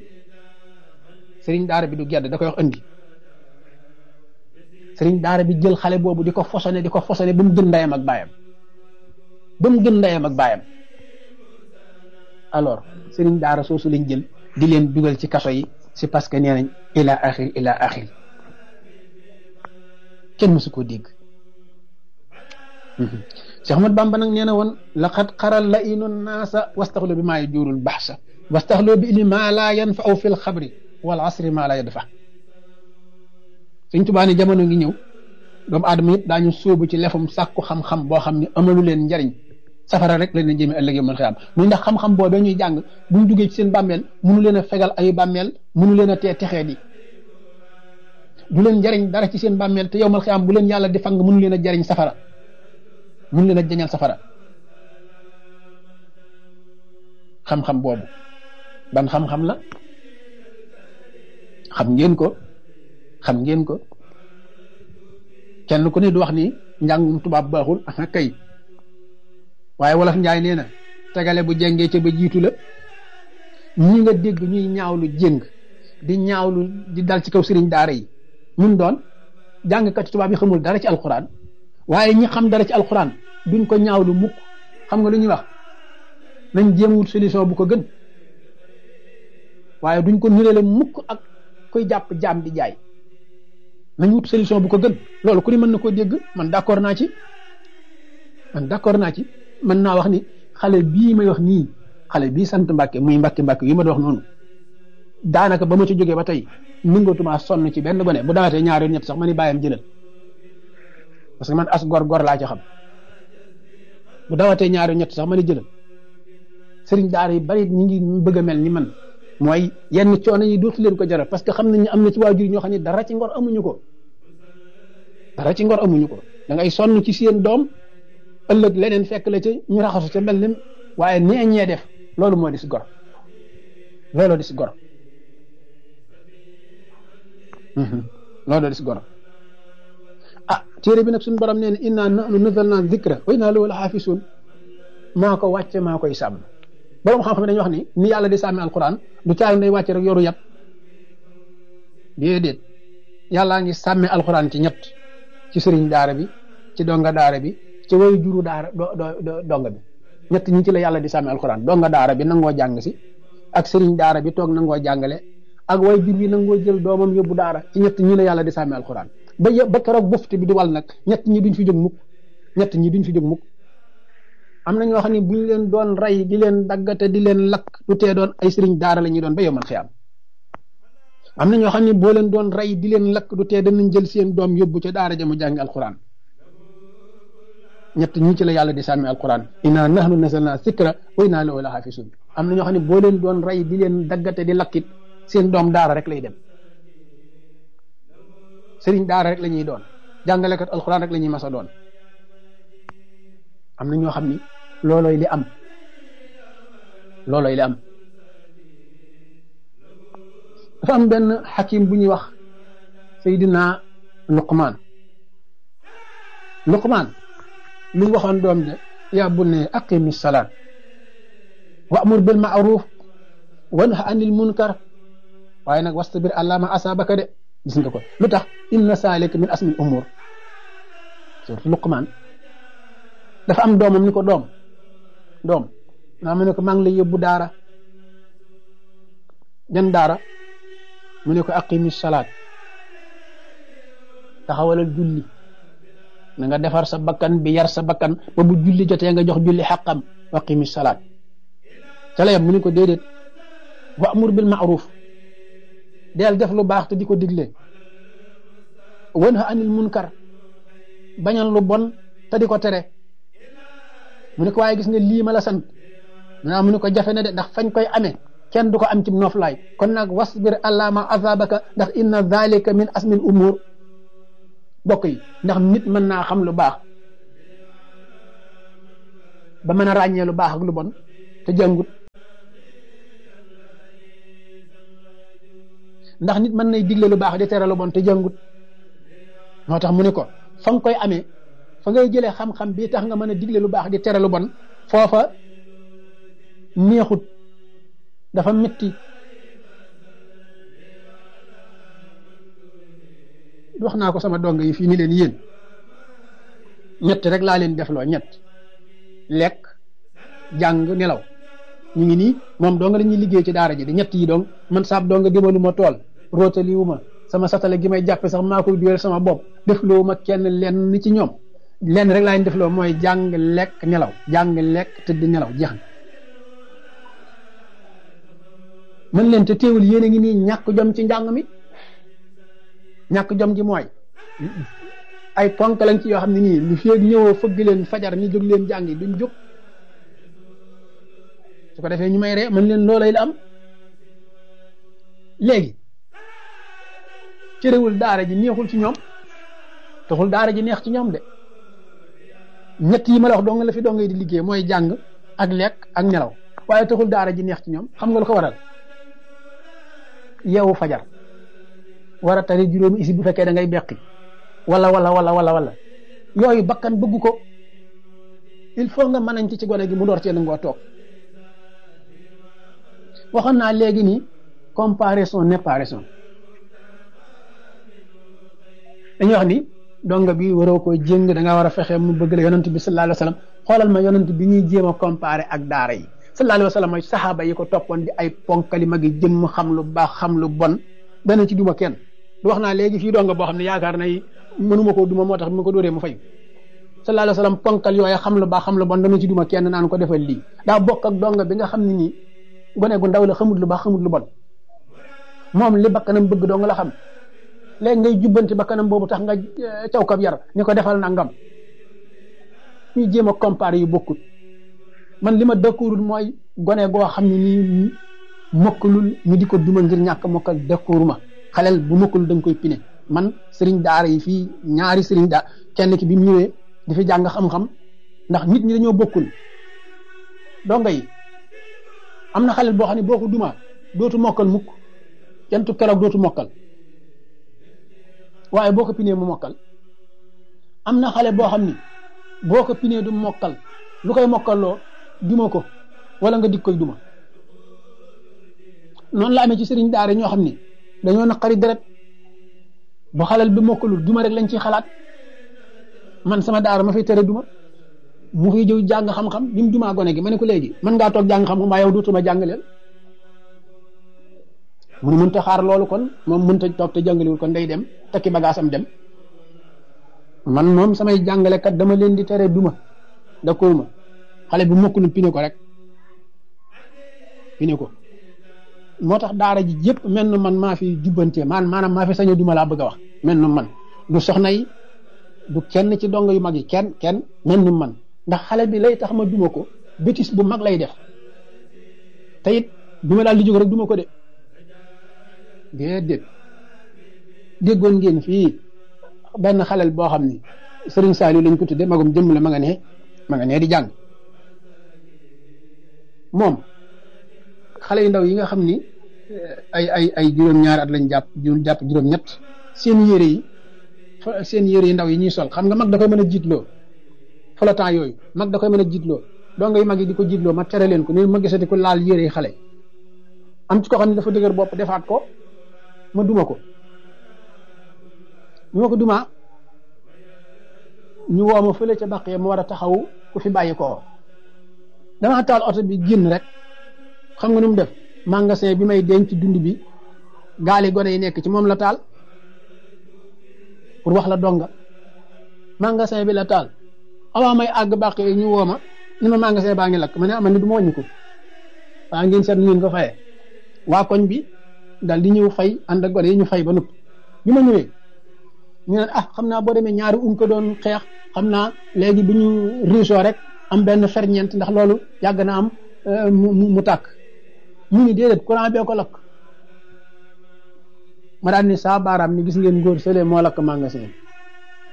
bi du gedd da koy wax andi sëriñ daara bi jël xale boobu di ko fosone ba mu gën ndeyam ak baayam alors sëriñ daara soosu lañ jël di leen dugal ci kaso yi c'est parce que nee nañ ila axir kenn mësu koo dégg. Cheikh Ahmad Bamba nag nee na woon laqad xaral la inu naasa wastaxlu bi maa yajuurul baxsa wastaxlu bi ilmi maa laa yanfau fi lxabri wal asri maa laa yadfa. Sëñ Tuubaa ne jamono ngi ñëw doomu aadama yëpp daañu sóobu ci lefum sàkku xam-xam boo xam ne amalu leen njariñ safara rek lañ leen jëmee ëllëg yawmal xiyaam muy ndax xam-xam boobee ñuy jàng buñ duggee ci seen bàmmeel mënu leen a fegal ay bàmmeel mënu leen a tee texee di du leen jariñ dara ci seen bàmmeel te yawmal xiyaam bu leen yàlla di fang mënu leen a jariñ safara mënu leen a jañal safara. xam-xam boobu ban xam-xam la xam ngeen ko kenn ku ne du wax ni njàngum tubaab baaxul ah kay waaye wolof njaay nee na tegale bu jengee ca ba jiitu la. ñi nga dégg ñuy ñaawlu jéng di ñaawlu di dal ci kaw sëriñ daara yi ñun doon jàngkati tubaab yi xamul dara ci alxuraan waaye ñi xam dara ci alxuraan duñ ko ñaawlu mukk xam nga lu ñuy wax nañ jéem wut solution bu ko gën waaye duñ ko nirale mukk ak koy jàpp jaam di jaay nañ wut solution bu ko gën loolu ku ni mën na koo dégg man d'accord naa ci mën naa wax ni xale bii may wax nii xale bii sant Mbàkke muy Mbàkke yi ma doon wax noonu daanaka ba ma ci jógee ba tey ningatuma sonn ci benn gone bu dawatee ñaar yoon ñett sax ma ni bàyyam jëlal parce que man as gor laa ci xam bu dawatee ñaar yoon ñett sax ma ni jëlal. sëriñ daara yi bari ñi ngi bëgg a mel ni man mooy yenn coono yi dootu leen ko jaral parce que xam nañ ne am na ci waajur ñoo xam ne dara ci ngor amuñu ko da ngay sonn ci seen doom ëllëg leneen fekk la ca ñu raxasu ca mel ni waaye nee ñee def loolu moo di si gor looloo di si gor ah téere bi nag suñu borom nee na inna nahnu nazzalna dhikra wa inna lahu lahafizun maa ko wàcce maa koy sàmm borom xam-xam dañuy wax ni yàlla di sàmmi alquran du caari day wàcce rek yoru yat déedéet yàllaa ngi sàmmi alquran ci ñett ci sëriñ daara bi ci donga daara bi ci way juru daara donga bi ñett ñi ci la yàlla di sàmmi alquran donga daara bi nangoo jàng si ak sëriñ daara bi toog nangoo jàngale ak way jur bi nangoo jël doomam yóbbu daara ci ñett ñi la yàlla di sàmmi alquran ba keroog bufti bi di wal nag ñett ñi duñ fi jóg mukk am na ñoo xam ne bu ñu leen doon rey di leen daggate di leen lakk lu tee doon ay sëriñ daara la ñuy doon ba yawmal xiyaam am na ñoo xam ne boo leen doon rey di leen lakk du tee danañ jël seen doom yóbbu ca daara ja mu jàngi alquran ñett ñi ci la yàlla di sàmmi alquran inna nahnu nazzalna zikra wa inna lahu lahafizun am na ñoo xam ne boo leen doon rey di leen daggate di lakkit seen doom daara rek lay dem sëriñ daara rek la ñuy doon jàngalekat alquran rek la ñuy mas a doon am na ñoo xam ni loolooy li am dafa am benn xakim bu ñuy wax Seydina Luqmaan lu mu waxoon doom de yaa bunayya aqimi salaat wa'mur bil ma'ruf wanha anil munkar waaye nag wastabir alaa maa asaabaka de gis nga ko lu tax inna zaalika min azmil umuur surtout Luqmaan dafa am doomam ni ko doom naa mu ne ko maa ngi lay yóbbu daara jan daara mu ne ko aqimi salaat taxawalal julli na nga defar sa bakkan bi yar sa bakkan ba bu julli jotee nga jox julli xaqam aqimi salaat ca la yam mu ne ko déedéet wa'mur bil ma'ruf del def lu baax te di ko digle wanha anil munkar bañal lu bon te di ko tere mu ne ko waaye gis nga lii ma la sant mu ne ko jafe na de ndax fañ koy amee kenn du ko am ci noflaay kon nag wasbir alaa maa asaabaka ndax inna zaalika min azmil umuur bokk yi ndax nit mën naa xam lu baax ba mën a ràññee lu baax ak lu bon te jàngut ndax nit mën nay digle lu baax di tere lu bon te jàngut moo tax mu ne ko fa nga koy amee fa ngay jëlee xam-xam bii tax nga mën a digle lu baax di tere lu bon foofa neexut dafa metti wax naa ko sama dong yi fii ni leen yéen ñett rek laa leen defloo ñett lekk jàng nelaw ñu ngi nii moom dong la ñuy liggéey ci daara ji di ñett yi dong man saab dong dimalu ma tool rootaliwu ma sama satale gi may jàppe sax maa koy duwel sama bopp defloo ma kenn lenn ci ñoom lenn rek laa leen defloo mooy jàng lekk nelaw jàng lekk tëdd nelaw jeex na mën leen te teewul yéen a ngi nii ñàkk jom ci njàng mi ñàkk jom gi mooy ay ponk lañ ci yoo xam ne nii lu feeg ñëwoo fëgg leen fajar ñu jóg leen jàngi duñ jóg su ko defee ñu may ree mën leen loolay la am léegi cërewul daara ji neexul ci ñoom taxul daara ji neex ci ñoom de ñett yi ma la wax dong la fi dong di liggéey mooy jàng ak lekk ak nelaw waaye taxul daara ji neex ci ñoom xam nga lu ko waral yeewu fajar war a tari juróomi isi bu fekkee da ngay beqi wala yooyu bakkan bëgg ko il faut nga mënañ ci gone gi mu door cee nangoo toog waxoon naa léegi ni comparaison n'est pas raison dañuy wax ni donga bi waroo ko jéng da nga war a fexe mu bëgg la yonent bi sallallahu alayhi wa sallam xoolal ma yonent bi ñuy jéem a comparer ak daara yi sallallahu alayhi wa sallam mooy saxaaba yi ko toppoon di ay ponkali magi jëmm xam lu baax xam lu bon dana ci duma kenn du wax naa léegi fii donga boo xam ne yaakaar nay mënuma koo duma moo tax mu ko dóoree mu fay sallallahu alayhi wa sallam ponkal yooyu xam lu baax xam lu bon dana ci duma kenn naan ko defal lii daa bokk ak donga bi nga xam ne nii gone gu ndaw la xamut lu baax xamut lu bon moom li bakkanam bëgg dong la xam léegi ngay jubbanti bakkanam boobu tax nga caw kab yar ni ko defal nangam ñuy jéem a comparer yu bokkut man li ma dëkkuwul mooy gone goo xam ne nii mokkalul ñu di ko duma ngir ñàkk mokkal dëkkuwuma xaleel bu mokkalul da nga koy pine man sëriñ daara yi fii ñaari sëriñ daara kenn ki bi mu ñëwee di fi jàng xam-xam ndax nit ñi dañoo bokkul donga yi am na xaleel boo xam ne boo ko duma dootu mokkal mukk kentu keroog dootu mokkal waaye boo ko pinee mu mokkal am na xale boo xam ni boo ko pinee du mokkal lu koy mokkalloo duma ko wala nga dik koy duma noonu la amee ci sëriñ daara ñoo xam ni dañoo naqari deret bu xalal bi mokkalul duma rek lañ ciy xalaat man sama daara ma fay tere duma mu fiy jëw jàng xam-xam bi mu dumaa gone gi ma ne ko léegi mën ngaa toog jàng xam-xam waaye yow dootuma jàngaleel mu mënta xaar loolu kon moom mënta toog te jàngalewul kon day dem takki bagaasam dem man moom samay jàngalekat dama leen di tere duma d'accord ma xale bu mokkulul pine ko rek pine ko moo tax daara ji yëpp mel na man maa fi jubbante maanaam maa fi saño duma laa bëgg a wax mel na man du soxna yi du kenn ci dongo yu mag yi kenn mel na man ndax xale bi lay tax ma duma ko bétis bu mag lay def te it duma daal di jóg rek duma ko de déedéet déggoon ngeen fii benn xalel boo xam ni Serigne Saliou lañ ko tudde magum jëmm la ma nga nee di jàng moom xale yu ndaw yi nga xam ni ay juróom-ñaari at lañ jàpp juróom-ñett seen yére yi ndaw yi ñuy sol xam nga mag da koy mën a jiitloo flottant yooyu mag da koy mën a jiitloo doo ngay mag yi di ko jiitloo ma tere leen ko ne ma gisati ko laal yére yi xale am ci ko xam ne dafa dëgër bopp defaat ko ma duma ko ñu ma ko dumaa ñu woo ma fële ca bàqee mu war a taxaw ku fi bàyyi ko damaa taal oto bi génn rek xam nga nu mu def magasin bi may denc dund bi gaali gone yi nekk ci moom la taal pour wax la donga magasin bi la taal avant may àgg bàqee ñu woo ma ni ma magasin baa ngi lakk ma ne aman ni du ma wàññi ko waa ngeen seet ngeen ko fayee waa koñ bi daal di ñëw fay ànd ak gone yi ñu fay ba noppi bi ma ñëwee ñu naan xam naa boo demee ñaari ko doon xeex xam naa léegi bu ñu riisoo rek am benn ferñeent ndax loolu yàgg na am mu tàkk ñu ni déedéet courant bee ko lakk ma daal ni saa baaraam ni gis ngeen góor sëlee moo lakk magasin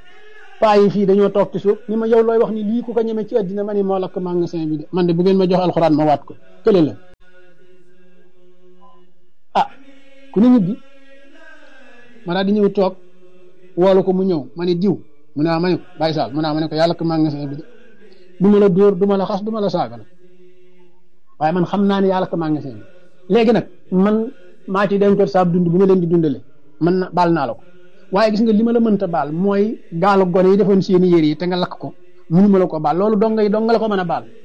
paa yi fii dañoo toog ci suuf ni ma yow looy wax ni lii ku ko ñeme ci àddina ma ni moo lakk magasin bi de man de bu ngeen ma jox alxuraan ma waat ko kële la ah ku ne ñibbi ma daal di ñëw toog woolu ko mu ñëw ma ne diw mu ne ma ne ko Baye Sall mu ne ma ne ko yàlla lakk magasin bi de du ma la dóor du ma la xas du ma la saaga nag waaye man xam naa ne yàlla lakk magasin bi léegi nag man maa ci dencoon saab dund bu ma leen di dundale man na baal naa la ko waaye gis nga li ma la mënta baal mooy gaalu gone yi defoon seeni yére yi te nga lakk ko mënu ma la ko baal loolu dong nga la ko mën a baal